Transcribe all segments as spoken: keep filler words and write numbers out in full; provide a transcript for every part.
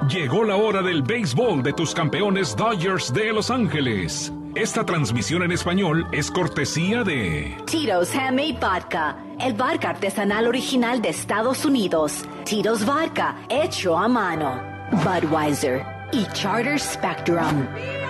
Llegó la hora del béisbol de tus campeones Dodgers de Los Ángeles. Esta transmisión en español es cortesía de Tito's Handmade Vodka, el vodka artesanal original de Estados Unidos. Tito's Vodka, hecho a mano. Budweiser y Charter Spectrum.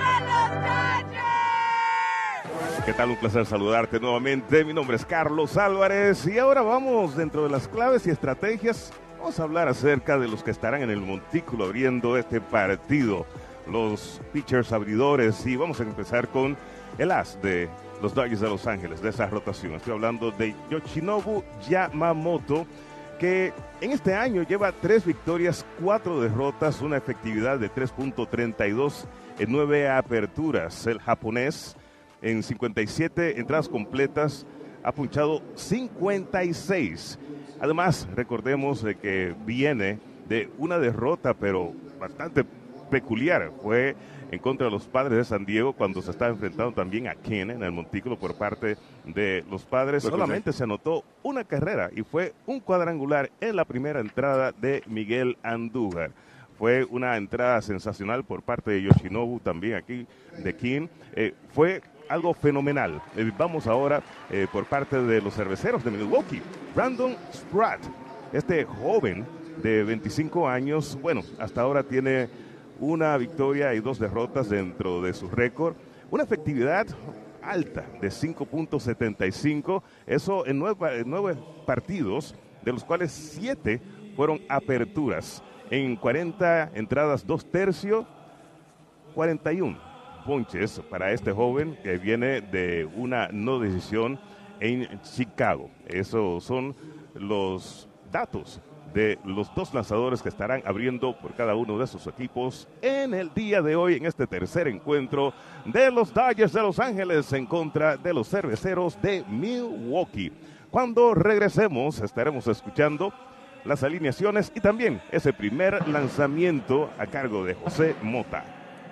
¿Qué tal? Un placer saludarte nuevamente. Mi nombre es Carlos Álvarez y ahora vamos dentro de las claves y estrategias. Vamos a hablar acerca de los que estarán en el montículo abriendo este partido, los pitchers abridores, y vamos a empezar con el as de los Dodgers de Los Ángeles, de esa rotación. Estoy hablando de Yoshinobu Yamamoto, que en este año lleva tres victorias, cuatro derrotas, una efectividad de tres punto treinta y dos en nueve aperturas. El japonés, en cincuenta y siete entradas completas, ha punchado cincuenta y seis. Además, recordemos de que viene de una derrota, pero bastante peculiar. Fue en contra de los Padres de San Diego cuando se estaba enfrentando también a Ken en el montículo por parte de los Padres. Solamente se anotó una carrera y fue un cuadrangular en la primera entrada de Miguel Andújar. Fue una entrada sensacional por parte de Yoshinobu, también aquí de King. Eh, fue algo fenomenal. Eh, vamos ahora eh, por parte de los cerveceros de Milwaukee. Brandon Spratt, este joven de veinticinco años, bueno, hasta ahora tiene una victoria y dos derrotas dentro de su récord. Una efectividad alta de cinco punto setenta y cinco, eso en nueve, en nueve partidos, de los cuales siete fueron aperturas. En cuarenta entradas, dos tercios, cuarenta y uno ponches para este joven que viene de una no decisión en Chicago. Esos son los datos de los dos lanzadores que estarán abriendo por cada uno de sus equipos en el día de hoy, en este tercer encuentro de los Dodgers de Los Ángeles en contra de los cerveceros de Milwaukee. Cuando regresemos estaremos escuchando las alineaciones y también ese primer lanzamiento a cargo de José Mota.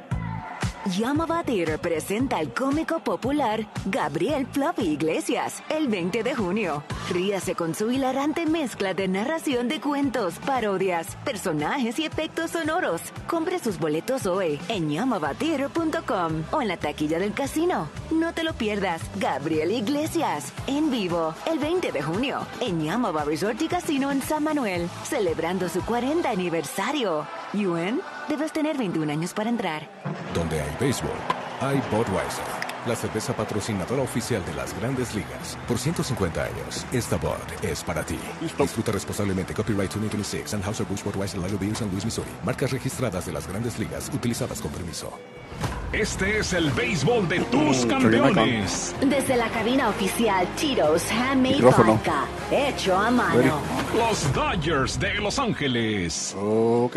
Llama Theater presenta al cómico popular Gabriel Fluffy Iglesias el veinte de junio. Ríase con su hilarante mezcla de narración de cuentos, parodias, personajes y efectos sonoros. Compre sus boletos hoy en yamava theater punto com o en la taquilla del casino. No te lo pierdas. Gabriel Iglesias en vivo el veinte de junio en Yamava Resort y Casino en San Manuel, celebrando su cuarenta aniversario. ¿U N? Debes tener veintiún años para entrar. Donde hay béisbol, hay Budweiser, la cerveza patrocinadora oficial de las Grandes Ligas. Por ciento cincuenta años, esta Bud es para ti. ¿Listo? Disfruta responsablemente. Copyright dos mil veintiséis. Anheuser-Busch Budweiser Lager Beer, San Luis, Missouri. Marcas registradas de las Grandes Ligas, utilizadas con permiso. Este es el béisbol de tus campeones. Desde la cabina oficial Tito's Handmade Micrófono. Vodka, hecho a mano. Los Dodgers de Los Ángeles. Ok.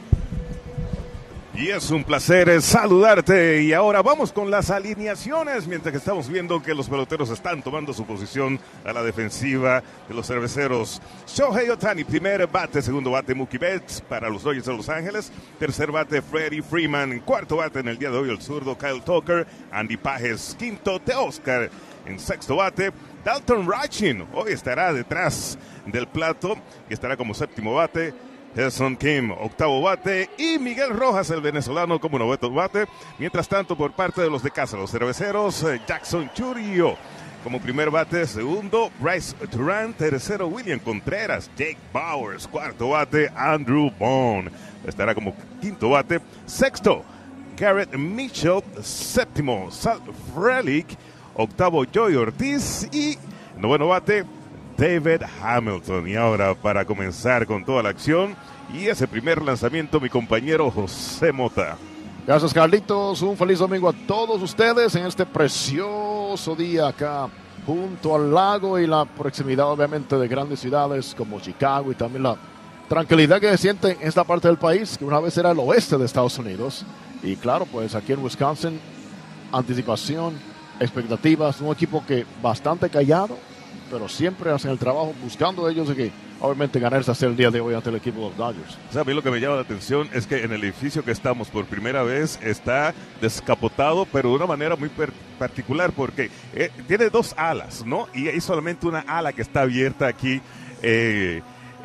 Y es un placer saludarte. Y ahora vamos con las alineaciones, mientras que estamos viendo que los peloteros están tomando su posición a la defensiva de los cerveceros. Shohei Ohtani, primer bate, segundo bate Mookie Betts para los Dodgers de Los Ángeles, tercer bate Freddie Freeman, cuarto bate en el día de hoy el zurdo Kyle Tucker, Andy Pages, quinto Teoscar, en sexto bate Dalton Rachin, hoy estará detrás del plato y estará como séptimo bate Jason Kim, octavo bate, y Miguel Rojas, el venezolano, como noveto bate. Mientras tanto, por parte de los de casa, los cerveceros, Jackson Chourio como primer bate, segundo Bryce Turán, tercero William Contreras, Jake Bowers, cuarto bate Andrew Bone, estará como quinto bate, sexto Garrett Mitchell, séptimo Sal Frelick, octavo Joey Ortiz y noveno bate David Hamilton. Y ahora, para comenzar con toda la acción y ese primer lanzamiento, mi compañero José Mota. Gracias, Carlitos. Un feliz domingo a todos ustedes en este precioso día acá junto al lago y la proximidad, obviamente, de grandes ciudades como Chicago y también la tranquilidad que se siente en esta parte del país, que una vez era el oeste de Estados Unidos. Y claro, pues aquí en Wisconsin, anticipación, expectativas, un equipo que bastante callado, pero siempre hacen el trabajo buscando ellos de que obviamente ganarse hacer el día de hoy ante el equipo de los Dodgers. O sea, a mí lo que me llama la atención es que en el edificio que estamos por primera vez está descapotado, pero de una manera muy per- particular porque eh, tiene dos alas, ¿no? Y hay solamente una ala que está abierta aquí eh,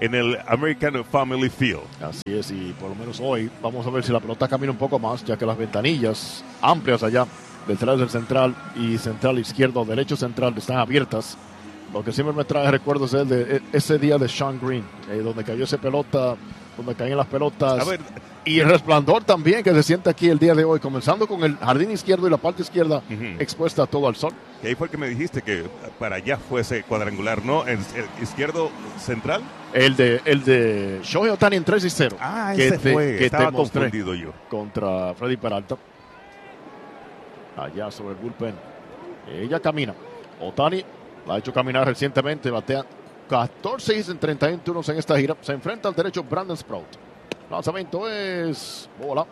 en el American Family Field. Así es, y por lo menos hoy vamos a ver si la pelota camina un poco más, ya que las ventanillas amplias allá detrás del central y central izquierdo, derecho central están abiertas. Lo que siempre me trae recuerdos es de ese día de Sean Green, eh, donde cayó esa pelota, donde caían las pelotas. A ver, y el resplandor también que se siente aquí el día de hoy, comenzando con el jardín izquierdo y la parte izquierda uh-huh. expuesta todo al sol. Y ahí fue que me dijiste que para allá fuese cuadrangular, ¿no? El, el izquierdo central. El de el de Shohei Ohtani en tres y cero. Ah, que ese te, fue. Que Estaba te mostré confundido yo. Contra Freddy Peralta. Allá sobre el bullpen. Ella camina. Ohtani la ha hecho caminar recientemente. Batea catorce hits en treinta y uno turnos en esta gira. Se enfrenta al derecho Brandon Sprout. Lanzamiento es bola.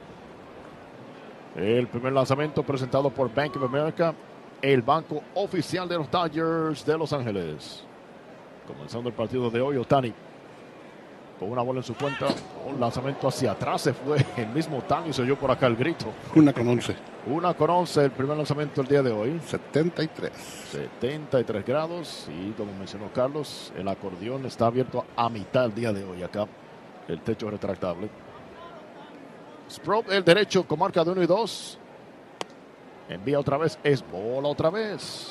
El primer lanzamiento presentado por Bank of America, el banco oficial de los Dodgers de Los Ángeles. Comenzando el partido de hoy, Ohtani con una bola en su cuenta. Un lanzamiento hacia atrás, se fue el mismo Ohtani y se oyó por acá el grito. Una con once. Una con once, el primer lanzamiento el día de hoy. setenta y tres. setenta y tres grados. Y como mencionó Carlos, el acordeón está abierto a mitad el día de hoy acá. El techo retractable. Sprout, el derecho con marca de uno y dos. Envía otra vez. Es bola otra vez.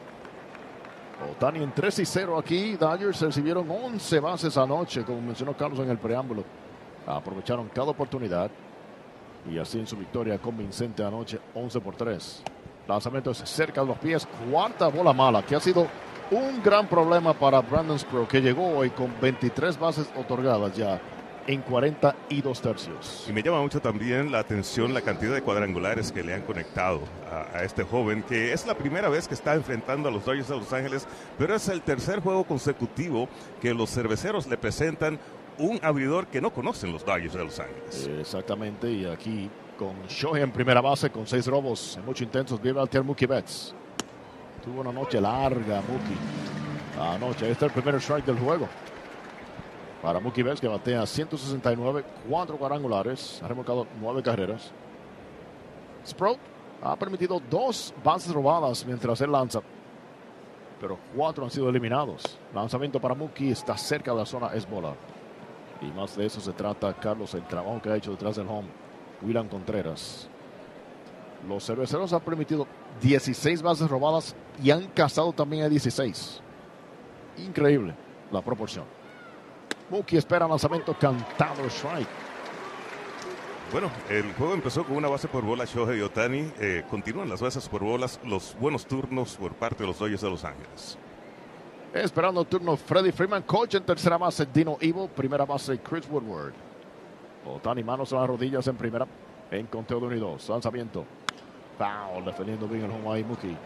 Ohtani en tres y cero aquí. Dodgers recibieron once bases anoche, como mencionó Carlos en el preámbulo. Aprovecharon cada oportunidad. Y así en su victoria convincente anoche, once por tres. Lanzamiento es cerca de los pies. Cuarta bola mala, que ha sido un gran problema para Brandon Sprout, que llegó hoy con veintitrés bases otorgadas ya en cuarenta y dos tercios. Y me llama mucho también la atención la cantidad de cuadrangulares que le han conectado a, a este joven, que es la primera vez que está enfrentando a los Dodgers de Los Ángeles, pero es el tercer juego consecutivo que los cerveceros le presentan un abridor que no conocen los Dodgers de Los Ángeles. Exactamente, y aquí con Shohei en primera base, con seis robos en mucho intensos, viene batear Mookie Betts. Tuvo una noche larga Mookie anoche. Ahí está el primer strike del juego para Mookie Betts, que batea ciento sesenta y nueve, cuatro cuadrangulares, ha remolcado nueve carreras. Sprout ha permitido dos bases robadas mientras él lanza, pero cuatro han sido eliminados. Lanzamiento para Mookie, está cerca de la zona, es bola. Y más de eso se trata, Carlos, el trabajo que ha hecho detrás del home William Contreras. Los cerveceros han permitido dieciséis bases robadas y han cazado también a dieciséis. Increíble la proporción. Mookie espera lanzamiento cantado, strike. Bueno, el juego empezó con una base por bola. Shohei Ohtani, eh, continúan las bases por bolas, los buenos turnos por parte de los Dodgers de Los Ángeles. Esperando el turno Freddie Freeman, coach en tercera base Dino Evil, primera base Chris Woodward. Ohtani manos en las rodillas en primera, en conteo de uno y dos. Lanzamiento, foul, defendiendo bien el home ahí Mookie.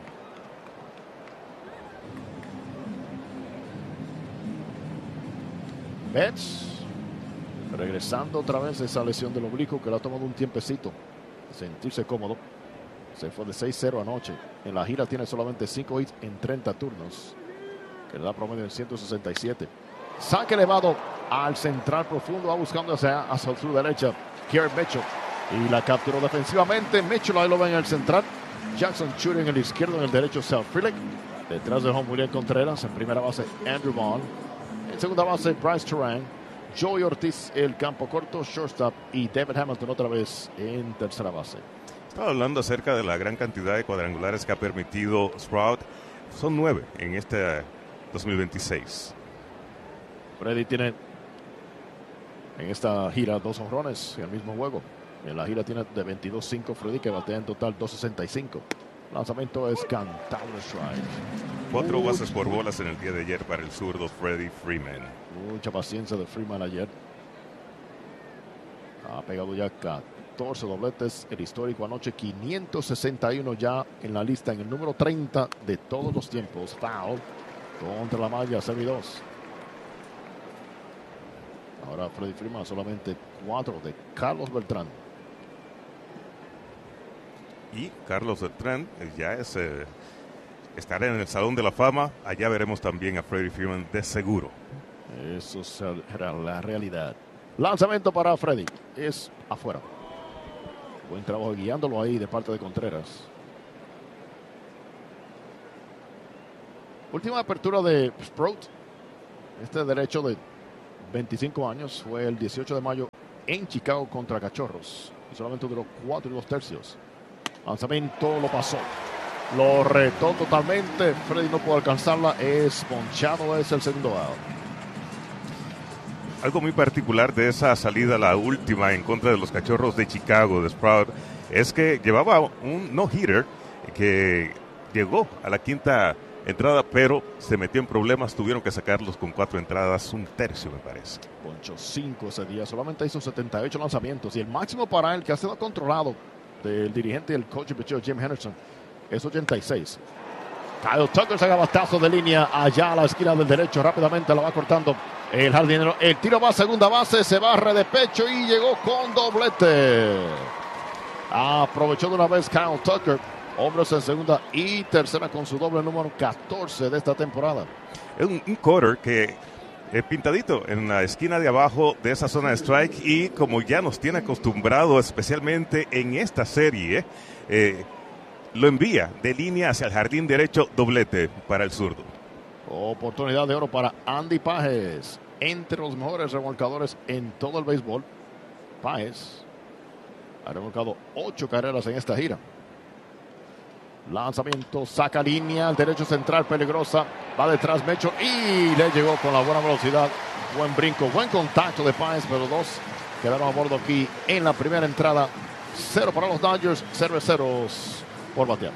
Betts regresando otra vez esa lesión del oblicuo que le ha tomado un tiempecito sentirse cómodo. Se fue de seis cero anoche. En la gira tiene solamente cinco hits en treinta turnos, que le da promedio en ciento sesenta y siete. Saque elevado al central profundo, va buscando hacia, hacia su derecha Garrett Mitchell, y la capturó defensivamente. Mitchell ahí lo va en el central. Jackson Churi en el izquierdo, en el derecho Sal Frelick. Detrás de home William Contreras. En primera base Andrew Vaughn. En segunda base Bryce Terang. Joey Ortiz el campo corto, shortstop, y David Hamilton otra vez en tercera base. Estaba hablando acerca de la gran cantidad de cuadrangulares que ha permitido Sprout. Son nueve en este dos mil veintiséis. Freddy tiene en esta gira dos honrones en el mismo juego. En la gira tiene de veintidós cinco Freddy, que batea en total dos sesenta y cinco. Lanzamiento es cantado, strike. Cuatro Much, bases por bolas en el día de ayer para el zurdo Freddie Freeman. Mucha paciencia de Freeman ayer. Ha pegado ya catorce dobletes. El histórico anoche, quinientos sesenta y uno ya en la lista, en el número treinta de todos los tiempos. Foul contra la malla, cero y dos. Ahora Freddie Freeman solamente cuatro de Carlos Beltrán. Y Carlos Beltrán ya es, eh, estará en el Salón de la Fama. Allá veremos también a Freddie Freeman de seguro. Eso es la realidad. Lanzamiento para Freddie. Es afuera. Buen trabajo guiándolo ahí de parte de Contreras. Última apertura de Sprout. Este derecho de veinticinco años. Fue el dieciocho de mayo en Chicago contra Cachorros. Y solamente duró cuatro y dos tercios. Lanzamiento, lo pasó. Lo retó totalmente. Freddy no pudo alcanzarla. Es ponchado, es el segundo out. Algo muy particular de esa salida, la última en contra de los Cachorros de Chicago, de Sprout, es que llevaba un no-hitter que llegó a la quinta entrada, pero se metió en problemas. Tuvieron que sacarlos con cuatro entradas, un tercio me parece. Poncho cinco ese día, solamente hizo setenta y ocho lanzamientos. Y el máximo para él, que ha sido controlado del dirigente y el coach de Jim Henderson, es ochenta y seis. Kyle Tucker saca batazo de línea allá a la esquina del derecho. Rápidamente la va cortando el jardinero. El tiro va a segunda base, se barre de pecho y llegó con doblete. Aprovechó de una vez Kyle Tucker. Hombres en segunda y tercera con su doble número catorce de esta temporada. Es un, un cutter que eh, pintadito en la esquina de abajo de esa zona de strike, y como ya nos tiene acostumbrado, especialmente en esta serie, eh, lo envía de línea hacia el jardín derecho, doblete para el zurdo. Oportunidad de oro para Andy Páez, entre los mejores remolcadores en todo el béisbol. Páez ha remolcado ocho carreras en esta gira. Lanzamiento, saca línea, al derecho central, peligrosa, va detrás Mecho y le llegó con la buena velocidad. Buen brinco, buen contacto de Páez, pero dos quedaron a bordo aquí en la primera entrada. Cero para los Dodgers, cerveceros por batear.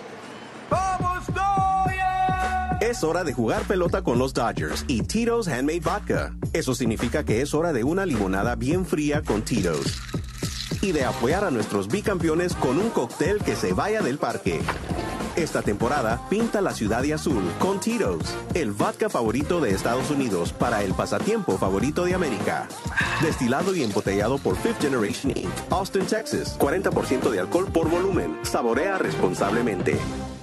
¡Vamos, Dodgers! Es hora de jugar pelota con los Dodgers y Tito's Handmade Vodka. Eso significa que es hora de una limonada bien fría con Tito's. Y de apoyar a nuestros bicampeones con un cóctel que se vaya del parque. Esta temporada, pinta la ciudad de azul con Tito's, el vodka favorito de Estados Unidos para el pasatiempo favorito de América. Destilado y embotellado por Fifth Generation incorporated. Austin, Texas. cuarenta por ciento de alcohol por volumen. Saborea responsablemente.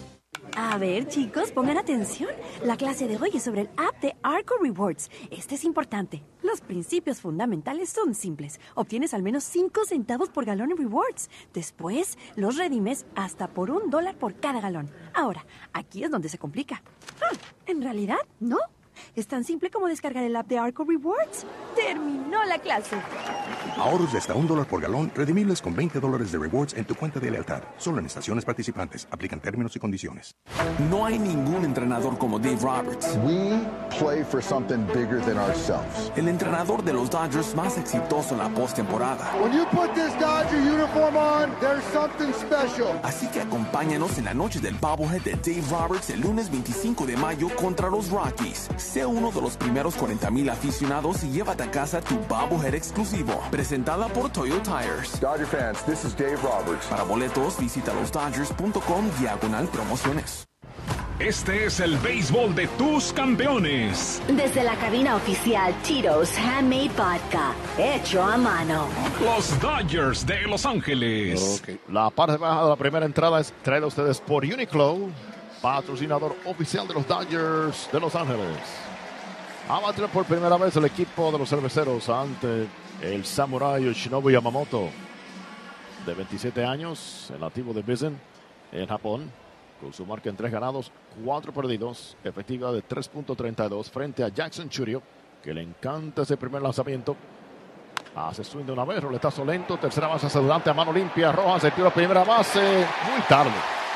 A ver, chicos, pongan atención. La clase de hoy es sobre el app de Arco Rewards. Este es importante. Los principios fundamentales son simples. Obtienes al menos cinco centavos por galón en rewards. Después, los redimes hasta por un dólar por cada galón. Ahora, aquí es donde se complica. Ah, en realidad, no. Es tan simple como descargar el app de Arco Rewards. ¡Terminó la clase! Ahorros de hasta un dólar por galón, redimibles con veinte dólares de rewards en tu cuenta de lealtad. Solo en estaciones participantes. Aplican términos y condiciones. No hay ningún entrenador como Dave Roberts. We play for something bigger than ourselves. El entrenador de los Dodgers más exitoso en la postemporada. When you put this Dodger uniform on, there's something special. Así que acompáñanos en la noche del bobblehead de Dave Roberts el lunes veinticinco de mayo contra los Rockies. Sea uno de los primeros cuarenta mil aficionados y llévate a casa tu bobblehead exclusivo. Presentada por Toyo Tires. Dodger fans, this is Dave Roberts. Para boletos, visita los dodgers punto com diagonal promociones. Este es el béisbol de tus campeones. Desde la cabina oficial Tito's Handmade Vodka, hecho a mano. Los Dodgers de Los Ángeles. Okay. La parte baja de la primera entrada es traída a ustedes por Uniqlo, patrocinador oficial de los Dodgers de Los Ángeles. A batir por primera vez el equipo de los cerveceros ante el Samurai Yoshinobu Yamamoto, de veintisiete años, el nativo de Bizen, en Japón, con su marca en tres ganados, cuatro perdidos, efectiva de tres punto treinta y dos frente a Jackson Chourio, que le encanta ese primer lanzamiento. Hace swing de una vez, roletazo lento, tercera base hacia adelante a mano limpia, Rojas se tira a primera base, muy tarde.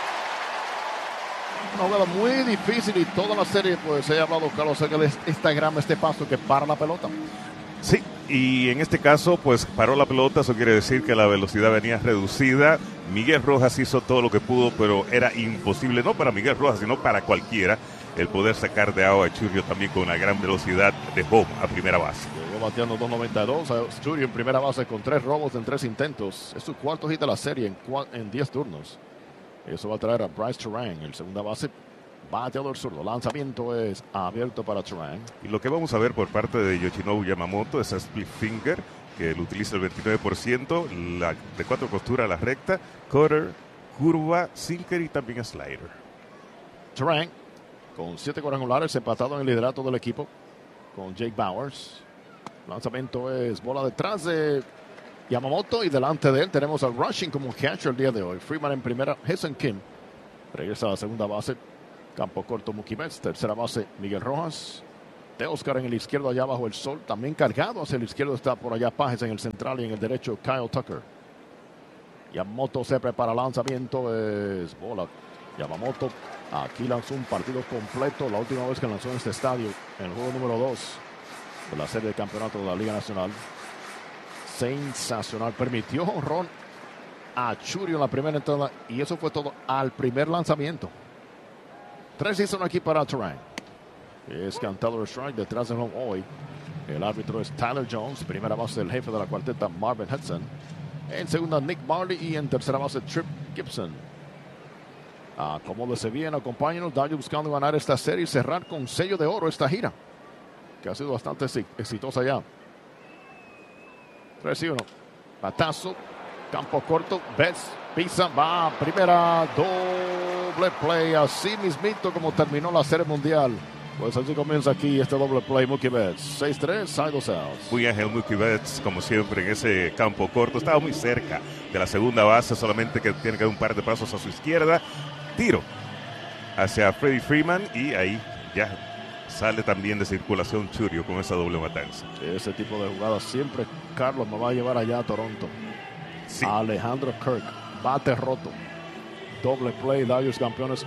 Una jugada muy difícil y toda la serie, pues he hablado, Carlos, acerca de esta grama, este paso que para la pelota. Sí, y en este caso, pues paró la pelota, eso quiere decir que la velocidad venía reducida. Miguel Rojas hizo todo lo que pudo, pero era imposible, no para Miguel Rojas, sino para cualquiera, el poder sacar de agua a Chourio también con una gran velocidad de home a primera base. Llegó bateando dos noventa y dos, a Chourio en primera base con tres robos en tres intentos. Es su cuarto hit de la serie en, en diez turnos. Eso va a traer a Bryce Turang, el segunda base, bateador zurdo. Lanzamiento es abierto para Turang. Y lo que vamos a ver por parte de Yoshinobu Yamamoto es a split finger, que lo utiliza el veintinueve por ciento, la, de cuatro costuras a la recta, cutter, curva, sinker y también slider. Turang con siete cuadrangulares, empatado en el liderato del equipo con Jake Bowers. Lanzamiento es bola detrás de Yamamoto y delante de él tenemos a Rushing como catcher el día de hoy. Freeman en primera, Jason Kim regresa a la segunda base. Campo corto Mookie Betts, tercera base Miguel Rojas. Teoscar en el izquierdo allá bajo el sol. También cargado hacia el izquierdo está por allá Pages en el central y en el derecho Kyle Tucker. Yamamoto se prepara, lanzamiento, es bola. Yamamoto aquí lanzó un partido completo la última vez que lanzó en este estadio, en el juego número dos de la serie de campeonato de la Liga Nacional. Sensacional, permitió jonrón a Churio en la primera entrada y eso fue todo al primer lanzamiento. Tres hicieron aquí para Terrain. Es cantado el strike detrás de home hoy. El árbitro es Tyler Jones, primera base del jefe de la cuarteta Marvin Hudson. En segunda Nick Marley y en tercera base Trip Gibson. Acomódese bien, acompáñenos. Dodgers buscando ganar esta serie y cerrar con sello de oro esta gira, que ha sido bastante exitosa ya. tres y uno. Batazo, campo corto, Betts, pisa, va, primera, doble play, así mismito como terminó la serie mundial. Pues así comienza aquí este doble play. Mookie Betts, seis tres, side dos outs. Muy ágil Mookie Betts, como siempre, en ese campo corto. Estaba muy cerca de la segunda base, solamente que tiene que dar un par de pasos a su izquierda. Tiro hacia Freddie Freeman y ahí ya sale también de circulación Churio con esa doble matanza. Ese tipo de jugadas siempre, Carlos, me va a llevar allá a Toronto. Sí. Alejandro Kirk, bate roto. Doble play, Dodgers campeones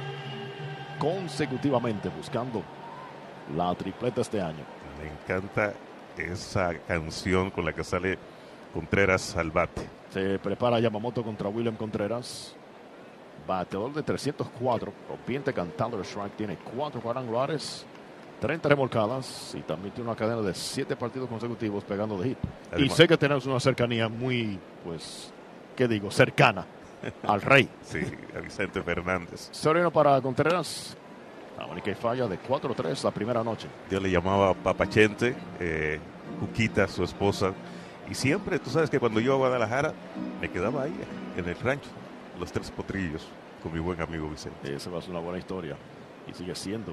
consecutivamente buscando la tripleta este año. Me encanta esa canción con la que sale Contreras al bate. Se prepara Yamamoto contra William Contreras. Bateador de trescientos cuatro, rompiente cantando el strike, tiene cuatro cuadrangulares, treinta remolcadas y también tiene una cadena de siete partidos consecutivos pegando de hit. Además, y sé que tenemos una cercanía muy, pues, ¿qué digo? Cercana al rey. Sí, a Vicente Fernández. Sereno para Contreras. La única falla de cuatro tres la primera noche. Yo le llamaba Papachente, eh, Cuquita, su esposa. Y siempre, tú sabes que cuando yo a Guadalajara, me quedaba ahí, en el rancho. Los Tres Potrillos, con mi buen amigo Vicente. Esa va a ser una buena historia. Y sigue siendo.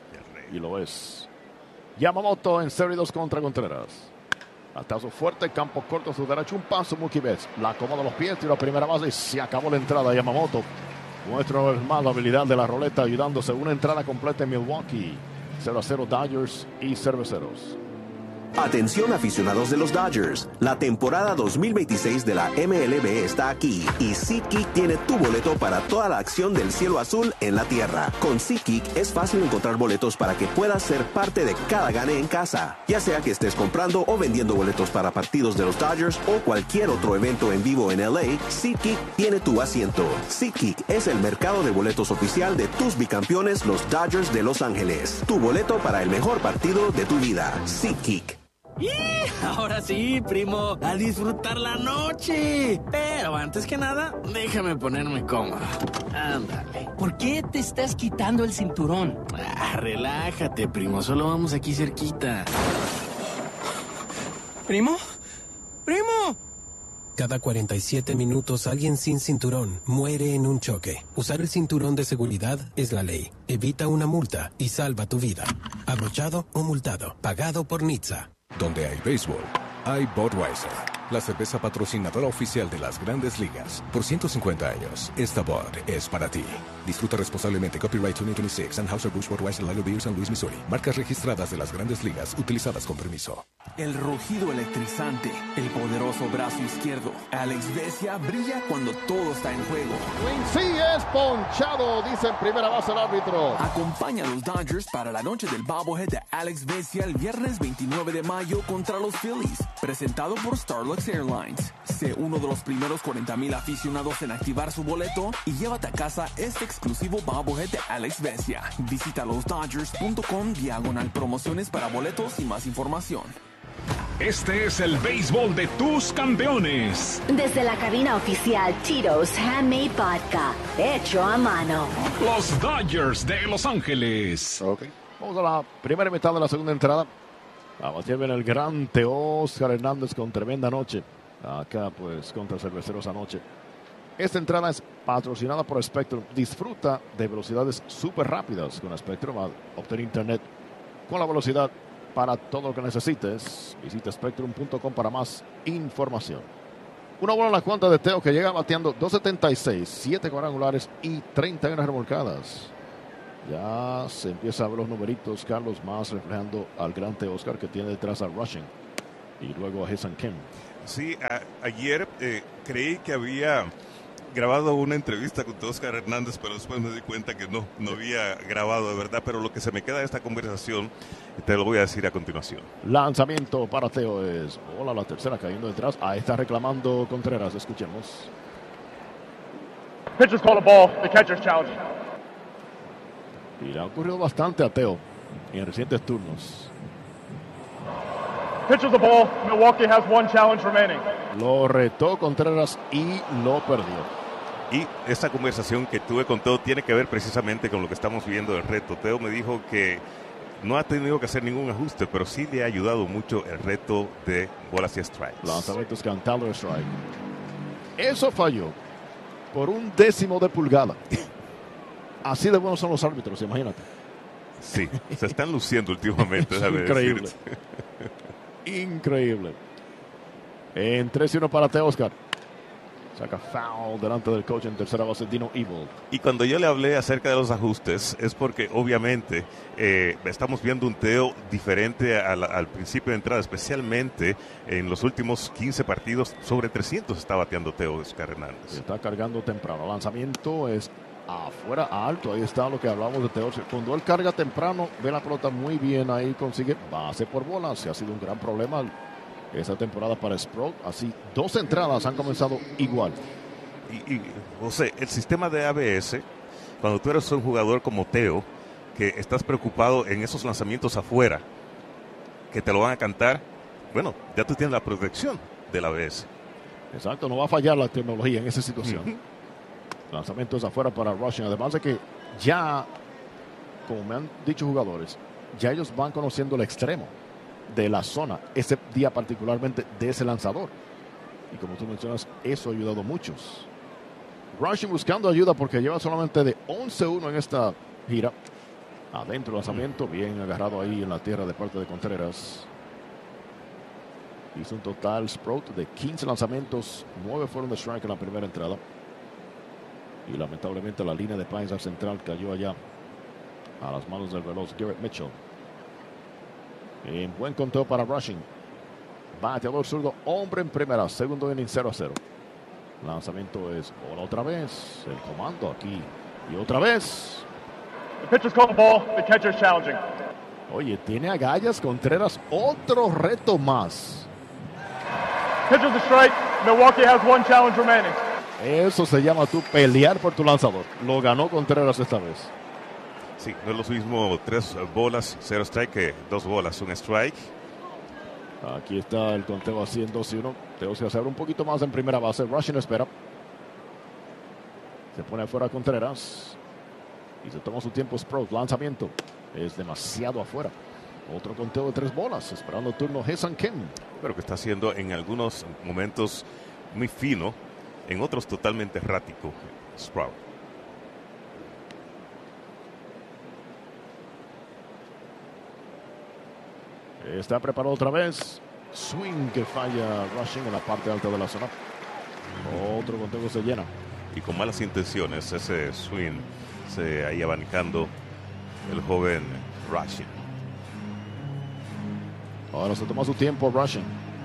Y lo es. Yamamoto en serie dos contra Contreras. Batazo fuerte, campo corto a su derecho, un paso, Mookie Betts. La acomoda los pies, tira a primera base y se acabó la entrada. Yamamoto muestra una vez más la habilidad de la roleta, ayudándose una entrada completa en Milwaukee. cero a cero Dodgers y Cerveceros. Atención aficionados de los Dodgers, la temporada dos mil veintiséis de la M L B está aquí y SeatGeek tiene tu boleto para toda la acción del cielo azul en la tierra. Con SeatGeek es fácil encontrar boletos para que puedas ser parte de cada gane en casa, ya sea que estés comprando o vendiendo boletos para partidos de los Dodgers o cualquier otro evento en vivo en L A. SeatGeek tiene tu asiento. SeatGeek es el mercado de boletos oficial de tus bicampeones, los Dodgers de Los Ángeles. Tu boleto para el mejor partido de tu vida. SeatGeek. ¡Y! Ahora sí, primo, a disfrutar la noche. Pero antes que nada, déjame ponerme cómodo. Ándale. ¿Por qué te estás quitando el cinturón? Ah, relájate, primo, solo vamos aquí cerquita. ¿Primo? ¡Primo! Cada cuarenta y siete minutos alguien sin cinturón muere en un choque. Usar el cinturón de seguridad es la ley. Evita una multa y salva tu vida. Abrochado o multado. Pagado por N H T S A. Donde hay béisbol, hay Budweiser, la cerveza patrocinadora oficial de las Grandes Ligas. Por ciento cincuenta años, esta Bud es para ti. Disfruta responsablemente. Copyright dos mil veintiséis, Anheuser-Busch Budweiser, Lager Beer, San Luis, Missouri. Marcas registradas de las Grandes Ligas, utilizadas con permiso. El rugido electrizante, el poderoso brazo izquierdo. Alex Vesia brilla cuando todo está en juego. Sí es ponchado, dice en primera base el árbitro. Acompaña a los Dodgers para la noche del bobblehead de Alex Vesia el viernes veintinueve de mayo contra los Phillies. Presentado por Starlux Airlines. Sé uno de los primeros cuarenta mil aficionados en activar su boleto y llévate a casa este exclusivo bobblehead de Alex Vesia. Visita los Dodgers punto com diagonal promociones para boletos y más información. Este es el béisbol de tus campeones. Desde la cabina oficial Tito's Handmade Vodka, hecho a mano. Los Dodgers de Los Ángeles. Okay. Vamos a la primera mitad de la segunda entrada. A batir bien el gran Teóscar Hernández con tremenda noche. Acá pues contra Cerveceros anoche. Esta entrada es patrocinada por Spectrum. Disfruta de velocidades súper rápidas con Spectrum. A obtener internet con la velocidad para todo lo que necesites. Visita Spectrum punto com para más información. Una bola en la cuenta de Teo que llega bateando dos setenta y seis, siete cuadrangulares y treinta y una remolcadas. Ya se empieza a ver los numeritos, Carlos, más reflejando al gran Teoscar que tiene detrás a Rushing y luego a Jason Kim. Sí, a, ayer eh, creí que había grabado una entrevista con Teoscar Hernández, pero después me di cuenta que no, no había grabado de verdad, pero lo que se me queda de esta conversación te lo voy a decir a continuación. Lanzamiento para Teo es bola, la tercera cayendo detrás. Ahí está reclamando Contreras, escuchemos. Pitcher's called a ball, the catcher's challenging. Y le ha ocurrido bastante a Teo en recientes turnos. Pitcher's the ball, Milwaukee has one challenge remaining. Lo retó Contreras y lo perdió. Y esta conversación que tuve con Teo tiene que ver precisamente con lo que estamos viendo del reto. Teo me dijo que no ha tenido que hacer ningún ajuste, pero sí le ha ayudado mucho el reto de bolas y strikes. Lanzamientos cantado de strike. Eso falló por un décimo de pulgada. Así de buenos son los árbitros, imagínate. Sí, se están luciendo últimamente. Increíble. Increíble. En tres y uno para Teoscar. Saca foul delante del coach en tercera base, Dino Evil. Y cuando yo le hablé acerca de los ajustes, es porque obviamente eh, estamos viendo un Teo diferente al, al principio de entrada, especialmente en los últimos quince partidos. Sobre trescientos está bateando Teo Hernández. Está cargando temprano. Lanzamiento es afuera, alto. Ahí está lo que hablamos de Teo. Cuando él carga temprano, ve la pelota muy bien. Ahí consigue base por bola. Se ha sido un gran problema esta temporada para Sprout. Así, dos entradas han comenzado igual. Y, y José, el sistema de A B S, cuando tú eres un jugador como Teo, que estás preocupado en esos lanzamientos afuera, que te lo van a cantar, bueno, ya tú tienes la protección del A B S. Exacto, no va a fallar la tecnología en esa situación. Uh-huh. Lanzamientos afuera para Rushing. Además de que ya, como me han dicho jugadores, ya ellos van conociendo el extremo de la zona, ese día particularmente de ese lanzador. Y como tú mencionas, eso ha ayudado a muchos. Rushing buscando ayuda porque lleva solamente de once uno en esta gira. Adentro lanzamiento, bien agarrado ahí en la tierra de parte de Contreras. Hizo un total Sprout de quince lanzamientos, nueve fueron de strike en la primera entrada. Y lamentablemente la línea de Pines al central cayó allá a las manos del veloz Garrett Mitchell. En buen conteo para Rushing. Bateador zurdo, hombre en primera, segundo inning cero a cero. Lanzamiento es bola otra vez. El comando aquí. Y otra vez. The pitcher's called a ball, the catcher's challenging. Oye, tiene agallas Contreras, otro reto más. Pitcher's a strike, Milwaukee has one challenge remaining. Eso se llama tú pelear por tu lanzador. Lo ganó Contreras esta vez. Sí, no es lo mismo tres bolas, cero strike que dos bolas, un strike. Aquí está el conteo así en dos y uno. Teo se abre un poquito más en primera base. Rushing espera. Se pone afuera Contreras. Y se toma su tiempo Sprout. Lanzamiento. Es demasiado afuera. Otro conteo de tres bolas. Esperando turno Jason Kim. Pero que está haciendo en algunos momentos muy fino. En otros totalmente errático. Sprout. Está preparado otra vez. Swing que falla Rushing en la parte alta de la zona. Otro conteo se llena. Y con malas intenciones ese swing se ahí abanicando el joven Rushing. Ahora se toma su tiempo Rushing.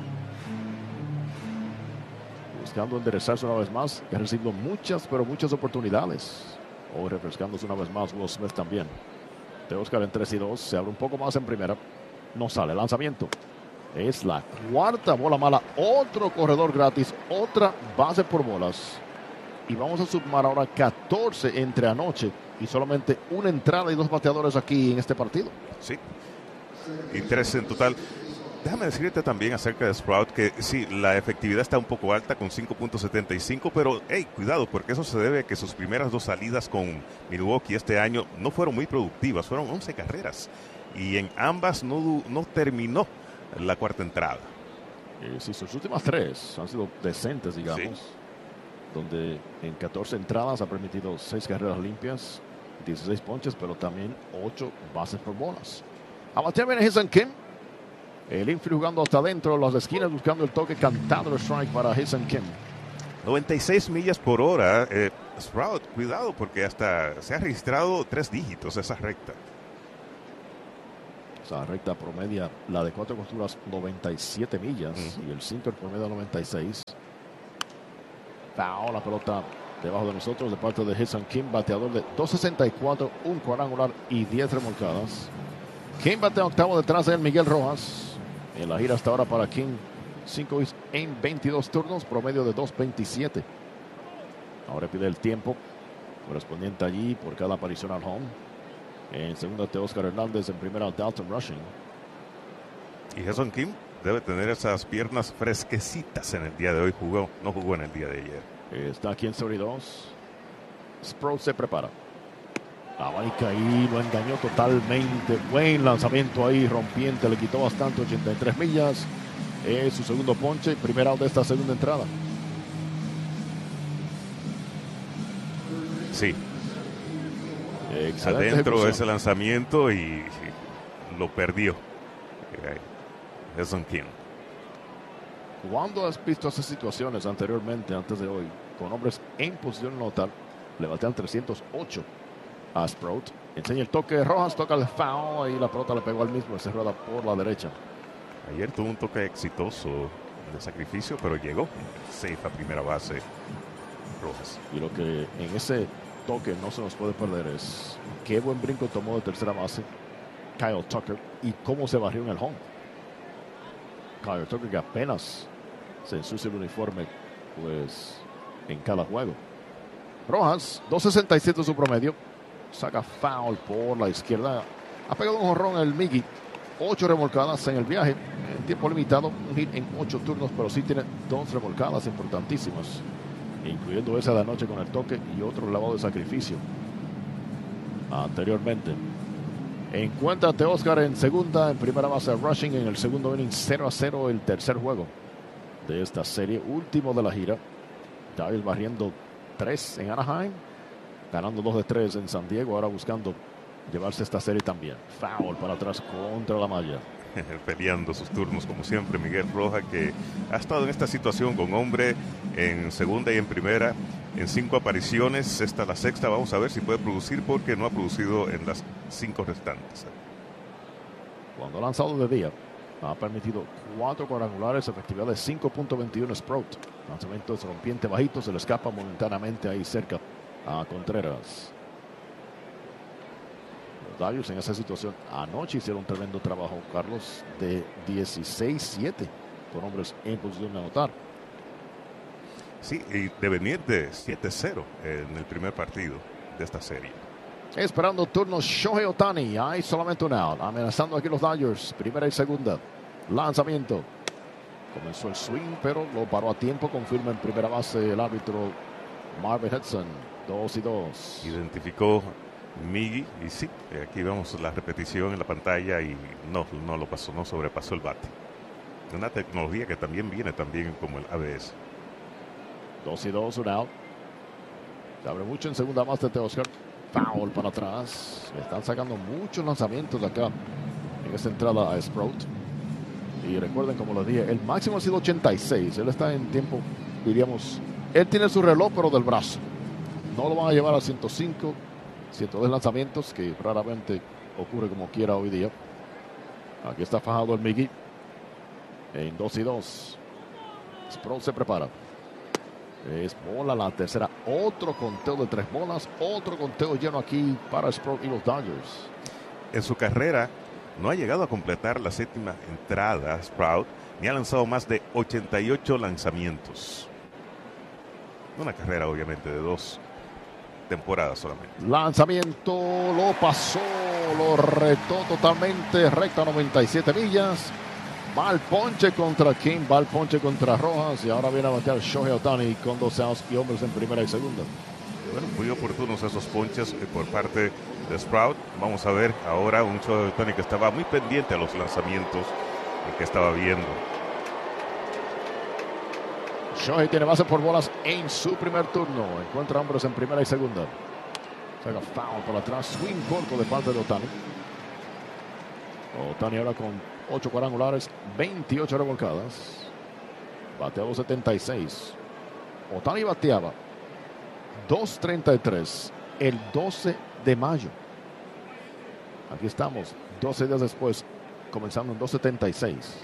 Buscando enderezarse una vez más. Que ha recibido muchas, pero muchas oportunidades. Hoy refrescándose una vez más Will Smith también. Teoscar en tres y dos. Se abre un poco más en primera. No sale, lanzamiento. Es la cuarta bola mala. Otro corredor gratis. Otra base por bolas. Y vamos a sumar ahora catorce entre anoche. Y solamente una entrada y dos bateadores aquí en este partido. Sí. Y tres en total. Déjame decirte también acerca de Sprout que sí, la efectividad está un poco alta con cinco punto setenta y cinco, pero hey, cuidado, porque eso se debe a que sus primeras dos salidas con Milwaukee este año no fueron muy productivas. Fueron once carreras. Y en ambas no, no terminó la cuarta entrada. Eh, sí, sus últimas tres han sido decentes, digamos. Sí. Donde en catorce entradas ha permitido seis carreras limpias, dieciséis ponches, pero también ocho bases por bolas. A batear viene Jason Kim. El infield jugando hasta adentro, las esquinas buscando el toque cantado de strike para Jason Kim. noventa y seis millas por hora. Eh, Sprout, cuidado porque hasta se ha registrado tres dígitos esa recta. Esa recta promedia, la de cuatro costuras, noventa y siete millas. Uh-huh. Y el cinco el promedio noventa y seis. Foul, la pelota debajo de nosotros de parte de Hyun-Sung Kim, bateador de dos sesenta y cuatro, un cuadrangular y diez remolcadas. Kim batea octavo detrás de él, Miguel Rojas. En la gira hasta ahora para Kim, cinco hits en veintidós turnos, promedio de dos veintisiete. Ahora pide el tiempo correspondiente allí por cada aparición al home. En segunda, Teóscar Hernández. En primera, Dalton Rushing. Y Hyun-Sung Kim debe tener esas piernas fresquecitas en el día de hoy. Jugó, no jugó en el día de ayer. Está aquí en sobre dos. Sprout se prepara. Abanica ahí, lo engañó totalmente. Buen lanzamiento ahí, rompiente. Le quitó bastante, ochenta y tres millas. Es su segundo ponche. Primer out de esta segunda entrada. Sí. Excelente Adentro ejecución. ese lanzamiento y, y lo perdió. Hyun-Sung Kim. ¿Cuándo has visto esas situaciones anteriormente, antes de hoy, con hombres en posición notar? Le batean trescientos ocho a Sprout. Enseña el toque de Rojas, toca el foul y la pelota le pegó al mismo, se rueda por la derecha. Ayer tuvo un toque exitoso de sacrificio, pero llegó safe a primera base Rojas. Y lo que en ese toque no se nos puede perder es qué buen brinco tomó de tercera base Kyle Tucker y cómo se barrió en el home. Kyle Tucker, que apenas se ensucia el uniforme pues en cada juego. Rojas, dos sesenta y siete su promedio, saca foul por la izquierda. Ha pegado un jonrón el Miggy, ocho remolcadas en el viaje, en tiempo limitado, un hit en ocho turnos, pero sí tiene dos remolcadas importantísimas, incluyendo esa de anoche con el toque y otro lavado de sacrificio anteriormente. Encuentra a Teóscar en segunda, en primera base Rushing, en el segundo inning, cero a cero el tercer juego de esta serie, último de la gira. Dodgers barriendo tres en Anaheim, ganando dos de tres en San Diego, ahora buscando llevarse esta serie también. Foul para atrás contra la malla. Peleando sus turnos como siempre Miguel Rojas, que ha estado en esta situación con hombre en segunda y en primera en cinco apariciones. Esta la sexta, vamos a ver si puede producir porque no ha producido en las cinco restantes. Cuando ha lanzado de día ha permitido cuatro cuadrangulares, efectividad de cinco punto veintiuno Sprout. Lanzamientos rompiente bajito, se le escapa momentáneamente ahí cerca a Contreras. Los Dodgers en esa situación anoche hicieron un tremendo trabajo, Carlos, de dieciséis siete con hombres en posición de anotar. Sí, y de venir de siete cero en el primer partido de esta serie. Esperando turno Shohei Ohtani, hay solamente un out, amenazando aquí los Dodgers, primera y segunda. Lanzamiento. Comenzó el swing, pero lo paró a tiempo. Confirma en primera base el árbitro Marvin Hudson. Dos y dos. Identificó Miggy y sí, aquí vemos la repetición en la pantalla y no, no lo pasó, no sobrepasó el bate. Una tecnología que también viene también como el A B S. Dos y dos, un out. Se abre mucho en segunda base de Oscar. Foul para atrás. Le están sacando muchos lanzamientos acá en esta entrada a Sprout. Y recuerden, como les dije, el máximo ha sido ochenta y seis. Él está en tiempo, diríamos, él tiene su reloj, pero del brazo. No lo van a llevar a ciento cinco, ciento dos lanzamientos, que raramente ocurre como quiera hoy día. Aquí está fajado el Miggy. En dos y dos. Sprout se prepara. Es bola la tercera. Otro conteo de tres bolas. Otro conteo lleno aquí para Sprout y los Dodgers. En su carrera no ha llegado a completar la séptima entrada Sprout, ni ha lanzado más de ochenta y ocho lanzamientos. Una carrera obviamente de dos temporadas solamente. Lanzamiento, lo pasó, lo retó totalmente, recta noventa y siete millas. Va al ponche contra King, va al ponche contra Rojas y ahora viene a batear Shohei Ohtani con dos outs y hombres en primera y segunda. Bueno, muy oportunos esos ponches por parte de Sprout. Vamos a ver ahora un Shohei Ohtani que estaba muy pendiente a los lanzamientos que estaba viendo. Shohei tiene base por bolas en su primer turno. Encuentra hombres en primera y segunda. Saca foul por atrás, swing corto de parte de Ohtani. Ohtani ahora con ocho cuadrangulares, veintiocho revolcadas. Bateado setenta y seis. Ohtani bateaba dos treinta y tres, el doce de mayo. Aquí estamos, doce días después, comenzando en dos setenta y seis.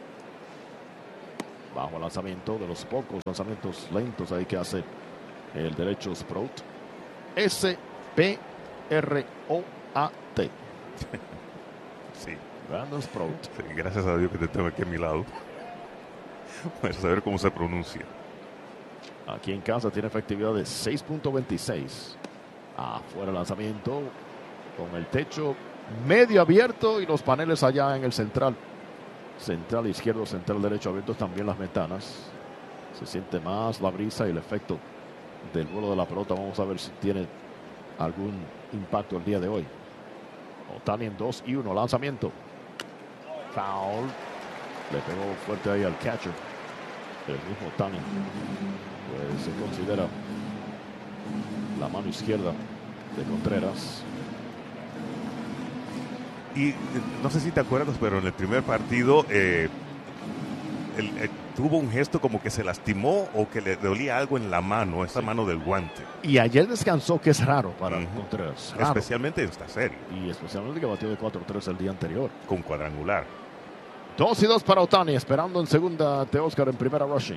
Bajo lanzamiento, de los pocos lanzamientos lentos ahí que hace el derecho Sprout. S P R O A T. Sí. Brandon Sprout. Sí, gracias a Dios que te tengo aquí a mi lado. Vamos a saber cómo se pronuncia. Aquí en casa tiene efectividad de seis punto veintiséis. Afuera el lanzamiento con el techo medio abierto y los paneles allá en el central. Central izquierdo, central derecho abiertos también las ventanas. Se siente más la brisa y el efecto del vuelo de la pelota. Vamos a ver si tiene algún impacto el día de hoy. Ohtani en dos y uno. Lanzamiento. Foul. Le pegó fuerte ahí al catcher. El mismo Ohtani. Pues se considera la mano izquierda de Contreras. Y eh, no sé si te acuerdas, pero en el primer partido eh, el, eh, tuvo un gesto como que se lastimó o que le dolía algo en la mano, esa sí. mano del guante. Y ayer descansó, que es raro para uh-huh. Contreras. Raro. Especialmente en esta serie. Y especialmente que batió de cuatro tres el día anterior. Con cuadrangular. dos y dos para Ohtani, esperando en segunda Teóscar, en primera rushing.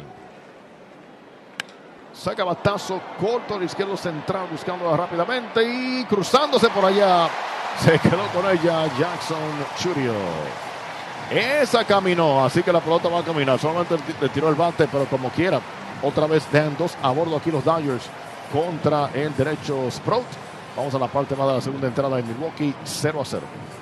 Saca batazo corto al izquierdo central, buscándola rápidamente y cruzándose por allá. Se quedó con ella Jackson Chourio. Esa caminó, así que la pelota va a caminar. Solamente le tiró el bate, pero como quiera. Otra vez dejan dos a bordo aquí los Dodgers contra el derecho Sprout. Vamos a la parte más de la segunda entrada en Milwaukee, cero a cero.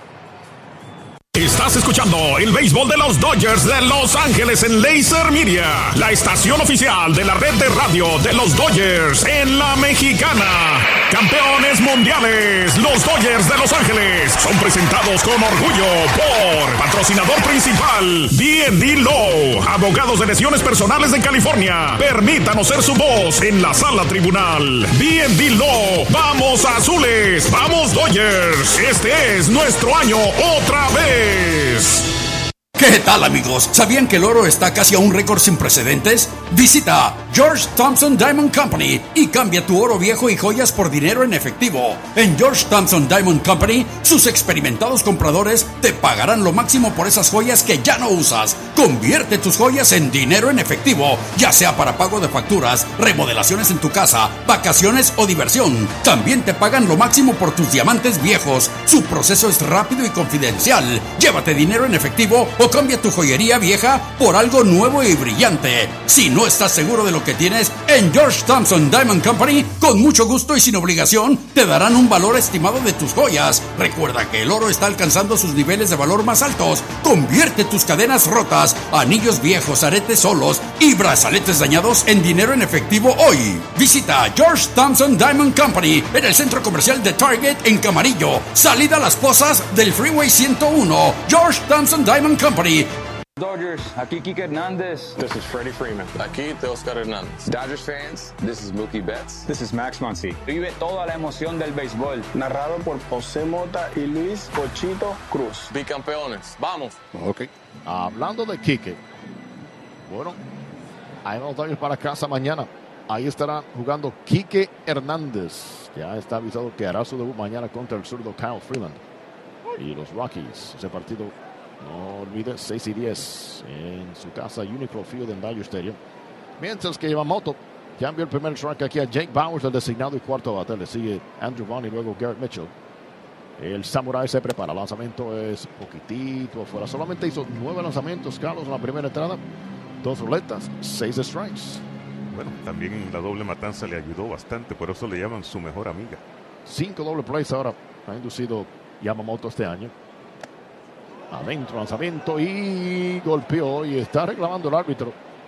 Estás escuchando el béisbol de los Dodgers de Los Ángeles en Laser Media, la estación oficial de la red de radio de los Dodgers en la Mexicana. Campeones mundiales, los Dodgers de Los Ángeles son presentados con orgullo por patrocinador principal D and D Law, abogados de lesiones personales de California. Permítanos ser su voz en la sala tribunal. D and D Law, vamos azules, vamos Dodgers. Este es nuestro año otra vez. ¿Qué tal, amigos? ¿Sabían que el oro está casi a un récord sin precedentes? Visita George Thompson Diamond Company y cambia tu oro viejo y joyas por dinero en efectivo. En George Thompson Diamond Company, sus experimentados compradores te pagarán lo máximo por esas joyas que ya no usas. Convierte tus joyas en dinero en efectivo, ya sea para pago de facturas, remodelaciones en tu casa, vacaciones o diversión. También te pagan lo máximo por tus diamantes viejos. Su proceso es rápido y confidencial. Llévate dinero en efectivo o cambia tu joyería vieja por algo nuevo y brillante. Si no estás seguro de lo que tienes, en George Thompson Diamond Company, con mucho gusto y sin obligación, te darán un valor estimado de tus joyas. Recuerda que el oro está alcanzando sus niveles de valor más altos. Convierte tus cadenas rotas, anillos viejos, aretes solos y brazaletes dañados en dinero en efectivo hoy. Visita George Thompson Diamond Company en el centro comercial de Target en Camarillo, salida a Las Pozas del Freeway ciento uno. George Thompson Diamond Company. Dodgers, aquí Kike Hernández. This is Freddie Freeman. Aquí Teóscar Hernández. Dodgers fans, this is Mookie Betts. This is Max Muncy. Vive toda la emoción del béisbol. Narrado por José Mota y Luis Cochito Cruz. Bicampeones, vamos. Ok. Hablando de Kike, bueno, hay los Dodgers para casa mañana. Ahí estará jugando Kike Hernández. Ya está avisado que hará su debut mañana contra el zurdo Kyle Freeland y los Rockies. Ese partido, no olvide, seis y diez en su casa Unicro Field en Dodger Stadium. Mientras que Yamamoto ya envió el primer strike aquí a Jake Bauers, el designado y cuarto bate. Le sigue Andrew Vaughn y luego Garrett Mitchell. El Samurai se prepara. El lanzamiento es poquitito afuera. Solamente hizo nueve lanzamientos, Carlos, en la primera entrada. Dos ruletas, seis strikes. Bueno, también la doble matanza le ayudó bastante. Por eso le llaman su mejor amiga. Cinco doble plays ahora ha inducido Yamamoto este año. Adentro, lanzamiento y golpeó, y está reclamando el árbitro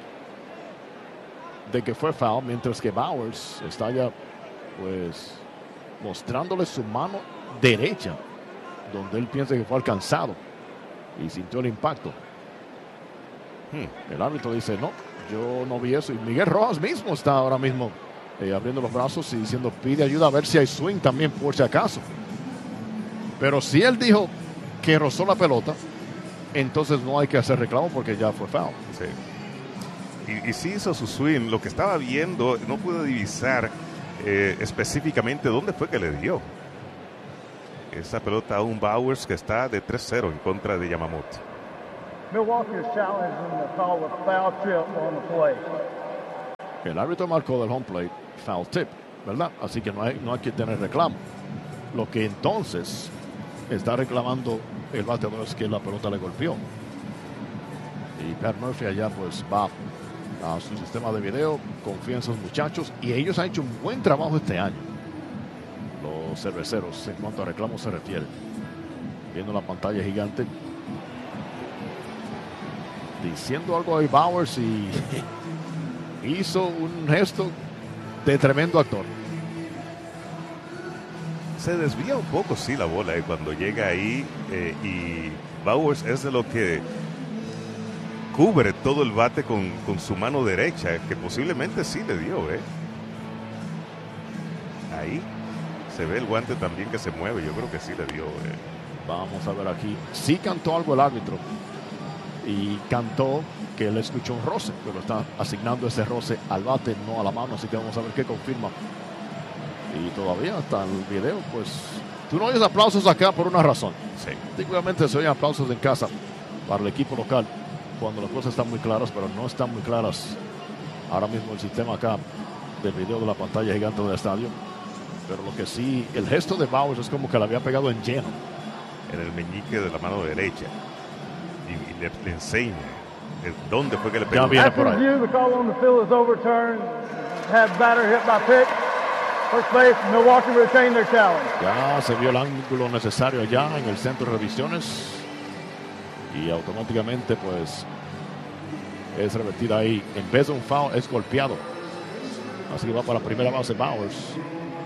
de que fue foul, mientras que Bauers está ya pues mostrándole su mano derecha donde él piensa que fue alcanzado y sintió el impacto. hmm. El árbitro dice no, yo no vi eso, y Miguel Rojas mismo está ahora mismo eh, abriendo los brazos y diciendo pide ayuda a ver si hay swing también por si acaso. Pero si él dijo que rozó la pelota, entonces no hay que hacer reclamo porque ya fue foul. Sí. Y, y sí hizo su swing. Lo que estaba viendo, no pude divisar eh, específicamente dónde fue que le dio esa pelota a un Bowers que está de tres cero en contra de Yamamoto. Milwaukee is challenging the call of foul tip on the play. El árbitro marcó del home plate foul tip, ¿verdad? Así que no hay, no hay que tener reclamo. Lo que entonces está reclamando el bateador es que la pelota le golpeó. Y Pat Murphy allá pues va a su sistema de video, confía en sus muchachos y ellos han hecho un buen trabajo este año. Los cerveceros en cuanto a reclamos se refiere. Viendo la pantalla gigante. Diciendo algo a Bowers y hizo un gesto de tremendo actor. Se desvía un poco, sí, la bola eh, cuando llega ahí eh, y Bowers es de lo que cubre todo el bate con, con su mano derecha, que posiblemente sí le dio. Eh. Ahí se ve el guante también que se mueve, yo creo que sí le dio. Eh. Vamos a ver aquí. Sí cantó algo el árbitro. Y cantó que él escuchó un roce, pero está asignando ese roce al bate, no a la mano, así que vamos a ver qué confirma. Y todavía hasta el video, pues, tú no oyes aplausos acá por una razón. Sí. Típicamente se oyen aplausos en casa para el equipo local, cuando las cosas están muy claras, pero no están muy claras ahora mismo el sistema acá del video de la pantalla gigante del estadio. Pero lo que sí, el gesto de Bowers es como que le había pegado en lleno. En el meñique de la mano derecha. Y, y le, le enseña de dónde fue que le pegó. Ya viene por ahí. The call on the field is overturned. Had batter hit by pitch. First base, Milwaukee retained their challenge. Ya se vio el ángulo necesario allá en el centro de revisiones. Y automáticamente, pues, es revertida ahí. En vez de un foul, es golpeado. Así que va para la primera base Bowers.